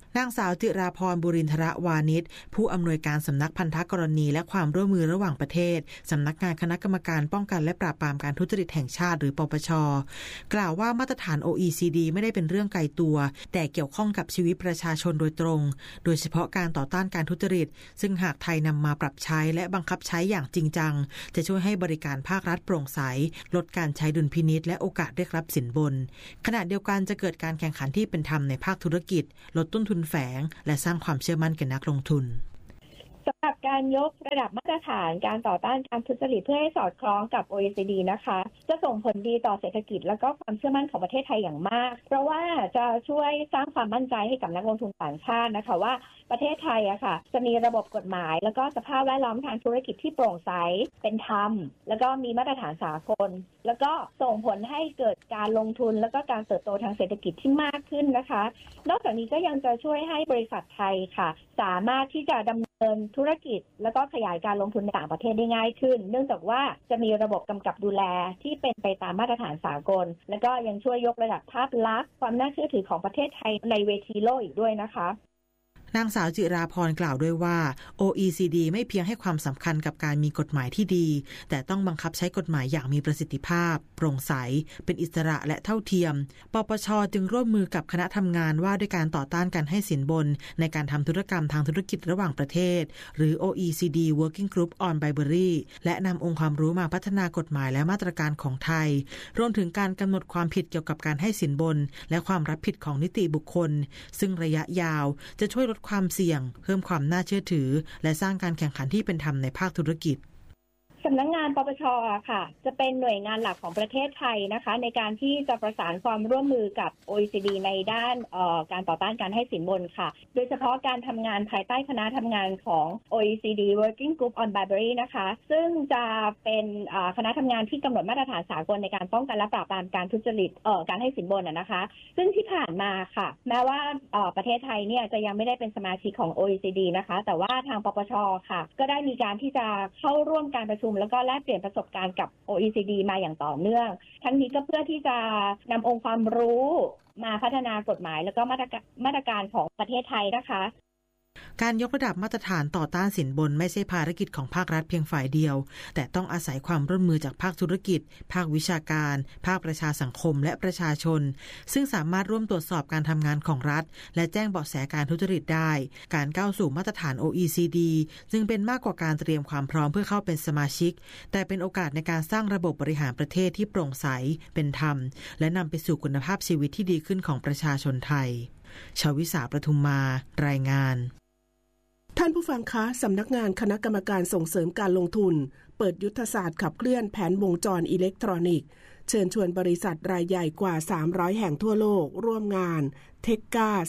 นางสาวจิราพรบุรินทรวานิชผู้อำนวยการสำนักพันธกรณีและความร่วมมือระหว่างประเทศสำนักงานคณะกรรมการป้องกันและปราบปรามการทุจริตแห่งชาติหรือปปช.กล่าวว่ามาตรฐาน OECD ไม่ได้เป็นเรื่องไกลตัวแต่เกี่ยวข้องกับชีวิตประชาชนโดยตรงโดยเฉพาะการต่อต้านการทุจริตซึ่งหากไทยนำมาปรับใช้และบังคับใช้อย่างจริงจังจะช่วยให้บริการภาครัฐโปร่งใสลดการใช้ดุลพินิจและโอกาสเรียกรับสินบนขณะเดียวกันจะเกิดการแข่งขันที่เป็นธรรมในภาคธุรกิจลดต้นทุนแฝงและสร้างความเชื่อมั่นแก่นักลงทุนสำหรับการยกระดับมาตรฐานการต่อต้านการทุจริตเพื่อให้สอดคล้องกับ OECD นะคะจะส่งผลดีต่อเศรษฐกิจและก็ความเชื่อมั่นของประเทศไทยอย่างมากเพราะว่าจะช่วยสร้างความมั่นใจให้กับนักลงทุนต่างชาตินะคะว่าประเทศไทยอะค่ะจะมีระบบกฎหมายแล้วก็สภาพแวดล้อมทางธุรกิจที่โปร่งใสเป็นธรรมแล้วก็มีมาตรฐานสากลแล้วก็ส่งผลให้เกิดการลงทุนแล้วก็การเติบโตทางเศรษฐกิจที่มากขึ้นนะคะนอกจากนี้ก็ยังจะช่วยให้บริษัทไทยค่ะสามารถที่จะดำเนินธุรกิจแล้วก็ขยายการลงทุนในต่างประเทศได้ง่ายขึ้นเนื่องจากว่าจะมีระบบกำกับดูแลที่เป็นไปตามมาตรฐานสากลและก็ยังช่วยยกระดับภาพลักษณ์ความน่าเชื่อถือของประเทศไทยในเวทีโลกอีกด้วยนะคะนางสาวจิราพรกล่าวด้วยว่า OECD ไม่เพียงให้ความสำคัญกับการมีกฎหมายที่ดีแต่ต้องบังคับใช้กฎหมายอย่างมีประสิทธิภาพโปร่งใสเป็นอิสระและเท่าเทียมปปช.จึงร่วมมือกับคณะทำงานว่าด้วยการต่อต้านการให้สินบนในการทำธุรกรรมทางธุรกิจระหว่างประเทศหรือ OECD Working Group on Bribery และนำองค์ความรู้มาพัฒนากฎหมายและมาตรการของไทยรวมถึงการกำหนดความผิดเกี่ยวกับการให้สินบนและความรับผิดของนิติบุคคลซึ่งระยะยาวจะช่วยลดความเสี่ยงเพิ่มความน่าเชื่อถือและสร้างการแข่งขันที่เป็นธรรมในภาคธุรกิจสำนักงานปปช.ค่ะจะเป็นหน่วยงานหลักของประเทศไทยนะคะในการที่จะประสานความร่วมมือกับ OECD ในด้านการต่อต้านการให้สินบนค่ะโดยเฉพาะการทำงานภายใต้คณะทำงานของ OECD Working Group on Bribery นะคะซึ่งจะเป็นคณะทำงานที่กำหนดมาตรฐานสากลในการป้องกันและปราบปรามการทุจริตการให้สินบนนะคะซึ่งที่ผ่านมาค่ะแม้ว่าประเทศไทยเนี่ยจะยังไม่ได้เป็นสมาชิกของ OECD นะคะแต่ว่าทางปปช.ค่ะก็ได้มีการที่จะเข้าร่วมการประชุมแล้วก็แลกเปลี่ยนประสบการณ์กับ OECD มาอย่างต่อเนื่องทั้งนี้ก็เพื่อที่จะนำองค์ความรู้มาพัฒนากฎหมายแล้วก็มาตรการของประเทศไทยนะคะการยกระดับมาตรฐานต่อต้านสินบนไม่ใช่ภารกิจของภาครัฐเพียงฝ่ายเดียวแต่ต้องอาศัยความร่วมมือจากภาคธุรกิจภาควิชาการภาคประชาสังคมและประชาชนซึ่งสามารถร่วมตรวจสอบการทำงานของรัฐและแจ้งเบาะแสการทุจริตได้การก้าวสู่มาตรฐาน OECD จึงเป็นมากกว่าการเตรียมความพร้อมเพื่อเข้าเป็นสมาชิกแต่เป็นโอกาสในการสร้างระบบบริหารประเทศที่โปร่งใสเป็นธรรมและนำไปสู่คุณภาพชีวิตที่ดีขึ้นของประชาชนไทยชวิสาประทุมมารายงานท่านผู้ฟังคะสำนักงานคณะกรรมการส่งเสริมการลงทุนเปิดยุทธศาสตร์ขับเคลื่อนแผนวงจรอิเล็กทรอนิกส์เชิญชวนบริษัทรายใหญ่กว่า300แห่งทั่วโลกร่วมงานเทคก้า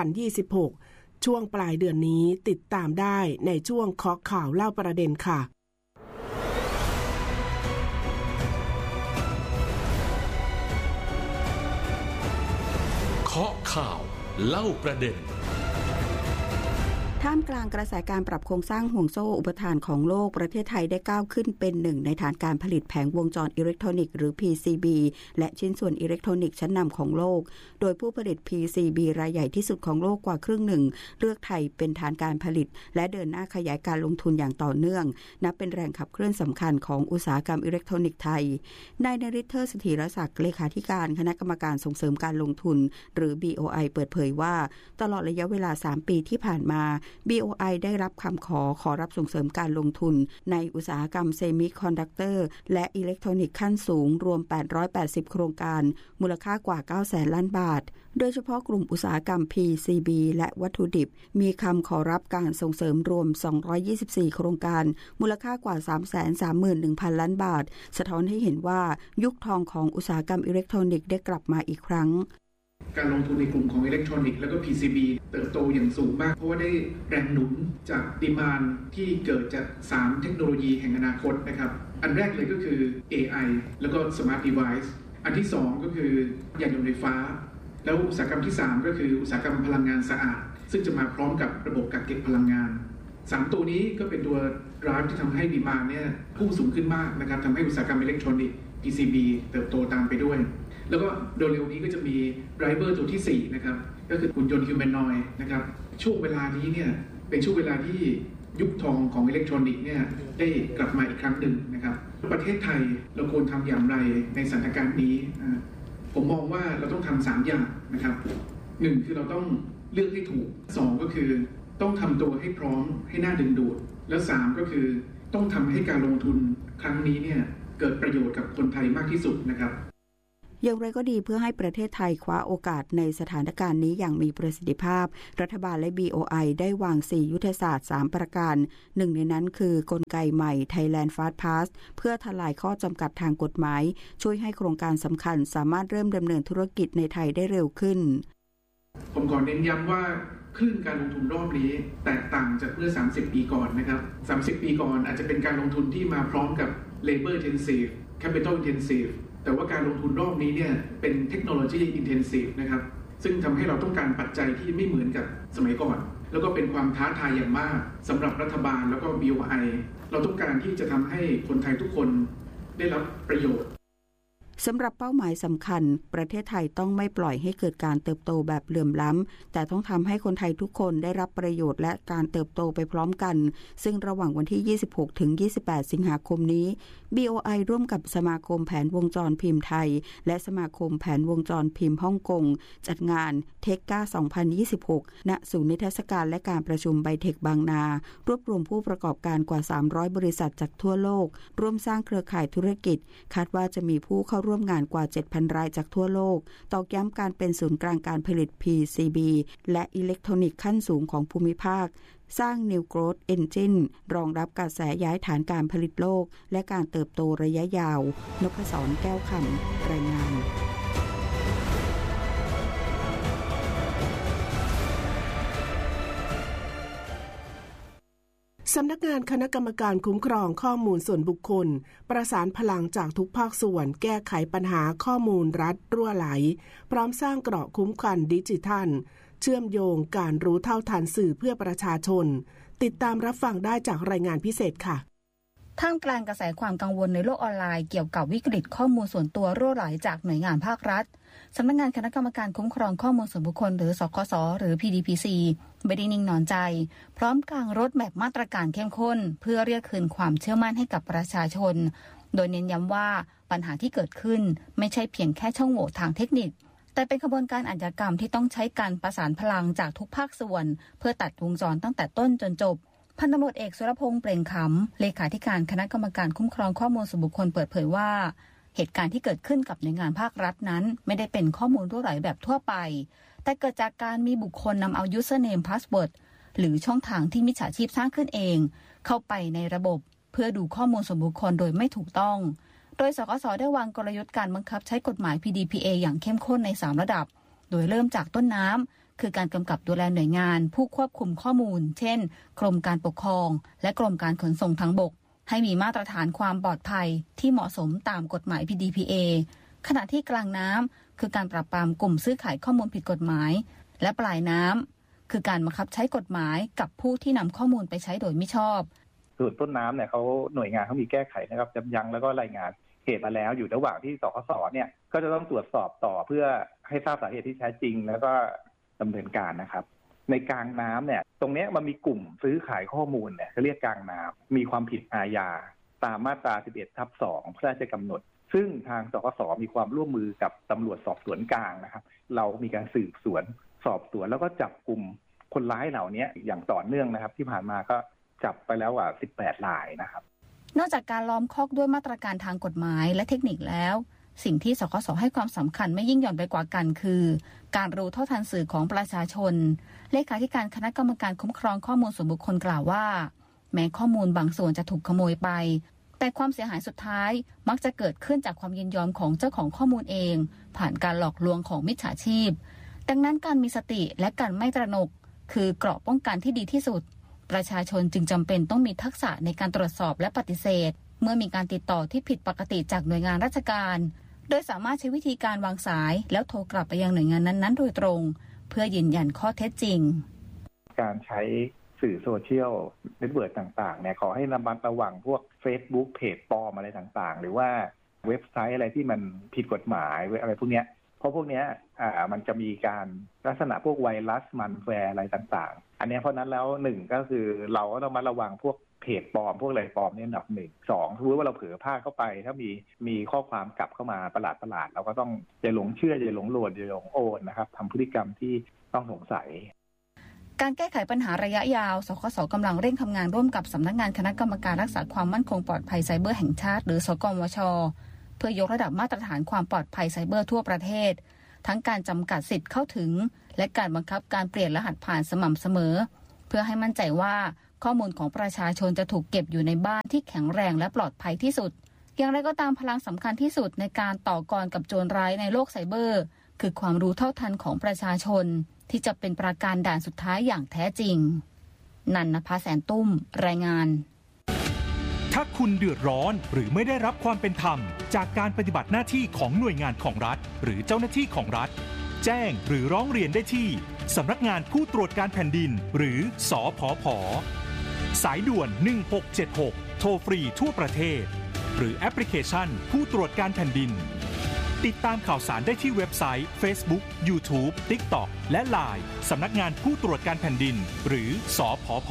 2026ช่วงปลายเดือนนี้ติดตามได้ในช่วงเคาะข่าวเล่าประเด็นค่ะเคาะข่าวเล่าประเด็นท่ามกลางกระแสการปรับโครงสร้างห่วงโซ่อุปทานของโลกประเทศไทยได้ก้าวขึ้นเป็นหนึ่งในฐานการผลิตแผงวงจรอิเล็กทรอนิกส์หรือ PCB และชิ้นส่วนอิเล็กทรอนิกส์ชั้นนำของโลกโดยผู้ผลิต PCB รายใหญ่ที่สุดของโลกกว่าครึ่งหนึ่งเลือกไทยเป็นฐานการผลิตและเดินหน้าขยายการลงทุนอย่างต่อเนื่องนับเป็นแรงขับเคลื่อนสำคัญของอุตสาหกรรมอิเล็กทรอนิกส์ไทยนายนฤทธิ์ เทิดเสถียรศักดิ์เลขาธิการคณะกรรมการส่งเสริมการลงทุนหรือ BOI เปิดเผยว่าตลอดระยะเวลา3ปีที่ผ่านมา BOI ได้รับคำขอรับส่งเสริมการลงทุนในอุตสาหกรรมเซมิคอนดักเตอร์และอิเล็กทรอนิกส์ขั้นสูงรวม880โครงการมูลค่ากว่า 900,000 ล้านบาทโดยเฉพาะกลุ่มอุตสาหกรรม PCB และวัตถุดิบมีคำขอรับการส่งเสริมรวม224โครงการมูลค่ากว่า 331,000 ล้านบาทสะท้อนให้เห็นว่ายุคทองของอุตสาหกรรมอิเล็กทรอนิกส์ได้กลับมาอีกครั้งการลงทุนในกลุ่มของอิเล็กทรอนิกส์และก็ PCB เติบโตอย่างสูงมากเพราะว่าได้แรงหนุนจากดีมานด์ที่เกิดจาก3เทคโนโลยีแห่งอนาคตนะครับอันแรกเลยก็คือ AI แล้วก็ Smart Device อันที่2ก็คือยานยนต์ไฟฟ้าแล้วอุตสาหกรรมที่3ก็คืออุตสาหกรรมพลังงานสะอาดซึ่งจะมาพร้อมกับระบบกักเก็บพลังงาน3ตัวนี้ก็เป็นตัวdriveที่ทำให้ดีมานด์เนี่ยพุ่งสูงขึ้นมากนะครับทำให้อุตสาหกรรมอิเล็กทรอนิกส์ PCB เติบโตตามไปด้วยแล้วก็โดยเร็วนี้ก็จะมีไดรเวอร์ตัวที่4นะครับก็คือหุ่นยนต์ฮิวแมนนอยด์นะครับช่วงเวลานี้เนี่ยเป็นช่วงเวลาที่ยุคทองของอิเล็กทรอนิกส์เนี่ยได้กลับมาอีกครั้งหนึ่งนะครับประเทศไทยเราควรทำอย่างไรในสถานการณ์นี้ผมมองว่าเราต้องทำ3อย่างนะครับ1คือเราต้องเลือกให้ถูก2ก็คือต้องทำตัวให้พร้อมให้น่าดึงดูดแล้ว3ก็คือต้องทำให้การลงทุนครั้งนี้เนี่ยเกิดประโยชน์กับคนไทยมากที่สุดนะครับอย่างไรก็ดีเพื่อให้ประเทศไทยคว้าโอกาสในสถานการณ์นี้อย่างมีประสิทธิภาพรัฐบาลและ BOI ได้วาง4ยุทธศาสตร์3ประการหนึ่งในนั้นคือกลไกใหม่ Thailand Fast Pass เพื่อทลายข้อจำกัดทางกฎหมายช่วยให้โครงการสำคัญสามารถเริ่มดำเนินธุรกิจในไทยได้เร็วขึ้นผมขอเน้นย้ำว่าคลื่นการลงทุนรอบนี้แตกต่างจากเมื่อ30ปีก่อนนะครับ30ปีก่อนอาจจะเป็นการลงทุนที่มาพร้อมกับ Labor Intensive Capital Intensive แต่ว่าการลงทุนรอบนี้เนี่ยเป็น Technology Intensive นะครับซึ่งทำให้เราต้องการปัจจัยที่ไม่เหมือนกับสมัยก่อนแล้วก็เป็นความท้าทายอย่างมากสำหรับรัฐบาลแล้วก็ BOI เราต้องการที่จะทำให้คนไทยทุกคนได้รับประโยชน์สำหรับเป้าหมายสำคัญประเทศไทยต้องไม่ปล่อยให้เกิดการเติบโตแบบเหลื่อมล้ำแต่ต้องทำให้คนไทยทุกคนได้รับประโยชน์และการเติบโตไปพร้อมกันซึ่งระหว่างวันที่26ถึง28สิงหาคมนี้ BOI ร่วมกับสมาคมแผนวงจรพิมพ์ไทยและสมาคมแผนวงจรพิมพ์ฮ่องกงจัดงานเทคก้า2026ณศูนย์นิทรรศการและการประชุมไบเทคบางนารวบรวมผู้ประกอบการกว่า300บริษัทจากทั่วโลกร่วมสร้างเครือข่ายธุรกิจคาดว่าจะมีผู้เข้าร่วมงานกว่า 7,000 รายจากทั่วโลกตอกย้ำการเป็นศูนย์กลางการผลิต PCB และอิเล็กทรอนิกส์ขั้นสูงของภูมิภาคสร้าง New Growth Engine รองรับกระแสย้ายฐานการผลิตโลกและการเติบโตระยะยาวนพศรแก้วคำรายงานสำนักงานคณะกรรมการคุ้มครองข้อมูลส่วนบุคคลประสานพลังจากทุกภาคส่วนแก้ไขปัญหาข้อมูลรัฐรั่วไหลพร้อมสร้างเกราะคุ้มกันดิจิทัลเชื่อมโยงการรู้เท่าทันสื่อเพื่อประชาชนติดตามรับฟังได้จากรายงานพิเศษค่ะท่ามกลางกระแสความกังวลในโลกออนไลน์เกี่ยวกับวิกฤตข้อมูลส่วนตัวรั่วไหลจากหน่วยงานภาครัฐสำนักงานคณะกรรมการคุ้มครองข้อมูลส่วนบุคคลหรือสคสหรือ PDPC ไม่ได้นิ่งนอนใจพร้อมกางรถแมพมาตรการเข้มข้นเพื่อเรียกคืนความเชื่อมั่นให้กับประชาชนโดยเน้นย้ำว่าปัญหาที่เกิดขึ้นไม่ใช่เพียงแค่ช่องโหว่ทางเทคนิคแต่เป็นขบวนการอาชญากรรมที่ต้องใช้การประสานพลังจากทุกภาคส่วนเพื่อตัดวงจรตั้งแต่ต้นจนจบพันตำรวจเอกสุรพงษ์เปล่งขำเลขาธิการคณะกรรมการคุ้มครองข้อมูลส่วนบุคคลเปิดเผยว่าเหตุการณ์ที่เกิดขึ้นกับหน่วยงานภาครัฐนั้นไม่ได้เป็นข้อมูลรั่วไหลแบบทั่วไปแต่เกิดจากการมีบุคคลนำเอา username password หรือช่องทางที่มิจฉาชีพสร้างขึ้นเองเข้าไปในระบบเพื่อดูข้อมูลส่วนบุคคลโดยไม่ถูกต้องโดยสคสได้วางกลยุทธ์การบังคับใช้กฎหมาย PDPA อย่างเข้มข้นใน3ระดับโดยเริ่มจากต้นน้ำคือการกำกับดูแลหน่วยงานผู้ควบคุมข้อมูลเช่นกรมการปกครองและกรมการขนส่งทางบกให้มีมาตรฐานความปลอดภัยที่เหมาะสมตามกฎหมาย PDPA ขณะที่กลางน้ำคือการปราบปรามกลุ่มซื้อขายข้อมูลผิดกฎหมายและปลายน้ำคือการบังคับใช้กฎหมายกับผู้ที่นำข้อมูลไปใช้โดยมิชอบส่วนต้นน้ำเนี่ยเขาหน่วยงานเขามีแก้ไขนะครับยับยั้งแล้วก็รายงานเหตุมาแล้วอยู่ระหว่างที่สคสเนี่ยก็จะต้องตรวจสอบต่อเพื่อให้ทราบสาเหตุที่แท้จริงแล้วก็ดำเนินการนะครับในกลางน้ำเนี่ยตรงนี้มันมีกลุ่มซื้อขายข้อมูลเนี่ยเขาเรียกกลางน้ำมีความผิดอาญาตามมาตรา 11/2 พระราชกำหนดซึ่งทางสคสมีความร่วมมือกับตำรวจสอบสวนกลางนะครับเรามีการสืบสวนสอบสวนแล้วก็จับกลุ่มคนร้ายเหล่านี้อย่างต่อเนื่องนะครับที่ผ่านมาก็จับไปแล้วกว่า18 รายนะครับนอกจากการล้อมคอกด้วยมาตรการทางกฎหมายและเทคนิคแล้วสิ่งที่สคสให้ความสำคัญไม่ยิ่งหย่อนไปกว่ากันคือการรู้เท่าทันสื่อของประชาชนเลขาธิการคณะกรรมการคุ้มครองข้อมูลส่วนบุคคลกล่าวว่าแม้ข้อมูลบางส่วนจะถูกขโมยไปแต่ความเสียหายสุดท้ายมักจะเกิดขึ้นจากความยินยอมของเจ้าของข้อมูลเองผ่านการหลอกลวงของมิจฉาชีพดังนั้นการมีสติและการไม่ตระหนกคือเกราะป้องกันที่ดีที่สุดประชาชนจึงจำเป็นต้องมีทักษะในการตรวจสอบและปฏิเสธเมื่อมีการติดต่อที่ผิดปกติจากหน่วยงานราชการโดยสามารถใช้วิธีการวางสายแล้วโทรกลับไปยังหน่วยงานนั้นๆโดยตรงเพื่อยืนยันข้อเท็จจริงการใช้สื่อโซเชียลเน็ตเวิร์กต่างๆเนี่ยขอให้ระมัดระวังพวก Facebook เพจปลอมอะไรต่างๆหรือว่าเว็บไซต์อะไรที่มันผิดกฎหมายอะไรพวกนี้ราะพวกนี้มันจะมีการลักษณะพวกไวรัสมันแวร์อะไรต่างๆอันนี้เพราะนั้นแล้วหนึ่งก็คือเราก็ต้องมาระวังพวกเพจปลอมพวกอะไรปลอมนี่อันดับหนึ่งสองถ้าว่าเราเผลอพลาดเข้าไปถ้ามีข้อความกลับเข้ามาประหลาดเราก็ต้องอย่าหลงเชื่ออย่าหลงโหลดอย่าหลงโอนนะครับทำพฤติกรรมที่ต้องสงสัยการแก้ไขปัญหาระยะยาวสคส.กำลังเร่งทำงานร่วมกับสำนักงานคณะกรรมการรักษาความมั่นคงปลอดภัยไซเบอร์แห่งชาติหรือสกมช.เพื่อยกระดับมาตรฐานความปลอดภัยไซเบอร์ทั่วประเทศทั้งการจำกัดสิทธิ์เข้าถึงและการบังคับการเปลี่ยนรหัสผ่านสม่ำเสมอเพื่อให้มั่นใจว่าข้อมูลของประชาชนจะถูกเก็บอยู่ในบ้านที่แข็งแรงและปลอดภัยที่สุดอย่างไรก็ตามพลังสำคัญที่สุดในการต่อกรกับโจรร้ายในโลกไซเบอร์คือความรู้เท่าทันของประชาชนที่จะเป็นประการด่านสุดท้ายอย่างแท้จริงนันนภาแสนตุ้มรายงานถ้าคุณเดือดร้อนหรือไม่ได้รับความเป็นธรรมจากการปฏิบัติหน้าที่ของหน่วยงานของรัฐหรือเจ้าหน้าที่ของรัฐแจ้งหรือร้องเรียนได้ที่สำนักงานผู้ตรวจการแผ่นดินหรือสผผ.สายด่วน1676โทรฟรีทั่วประเทศหรือแอปพลิเคชันผู้ตรวจการแผ่นดินติดตามข่าวสารได้ที่เว็บไซต์ Facebook YouTube TikTok และ LINE สำนักงานผู้ตรวจการแผ่นดินหรือสผผ.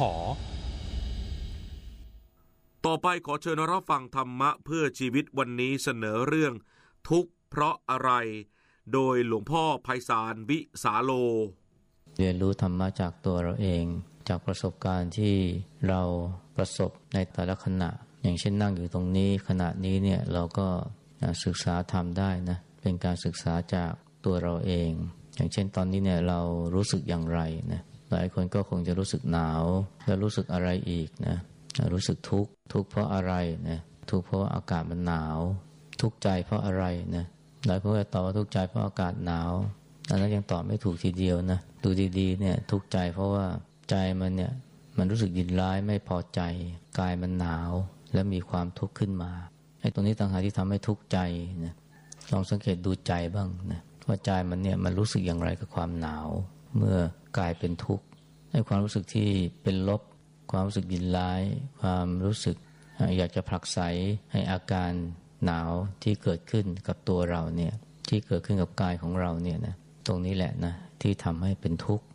ต่อไปขอเชิญรับฟังธรรมะเพื่อชีวิตวันนี้เสนอเรื่องทุกข์เพราะอะไรโดยหลวงพ่อไพศาลวิสาโลเรียนรู้ธรรมะจากตัวเราเองจากประสบการณ์ที่เราประสบในแต่ละขณะอย่างเช่นนั่งอยู่ตรงนี้ขณะนี้เนี่ยเราก็ศึกษาธรรมได้นะเป็นการศึกษาจากตัวเราเองอย่างเช่นตอนนี้เนี่ยเรารู้สึกอย่างไรนะหลายคนก็คงจะรู้สึกหนาวแล้วรู้สึกอะไรอีกนะรู้สึกทุกข์เพราะอะไรนะทุกข์เพราะอากาศมันหนาวทุกข์ใจเพราะอะไรนะหลายคนก็ตอบว่าทุกข์ใจเพราะอากาศหนาวอันนั้นยังตอบไม่ถูกทีเดียวนะดูดีๆเนี่ยทุกข์ใจเพราะว่าใจมันเนี่ยมันรู้สึกยินร้ายไม่พอใจกายมันหนาวแล้วมีความทุกข์ขึ้นมาไอ้ตรงนี้ต่างหากที่ทำให้ทุกข์ใจนะลองสังเกตดูใจบ้างนะว่าใจมันเนี่ยมันรู้สึกอย่างไรกับความหนาวเมื่อกายเป็นทุกข์ให้ความรู้สึกที่เป็นลบความรู้สึกยินร้ายความรู้สึกอยากจะผลักไสให้อาการหนาวที่เกิดขึ้นกับตัวเราเนี่ยที่เกิดขึ้นกับกายของเราเนี่ยนะตรงนี้แหละนะที่ทำให้เป็นทุกข์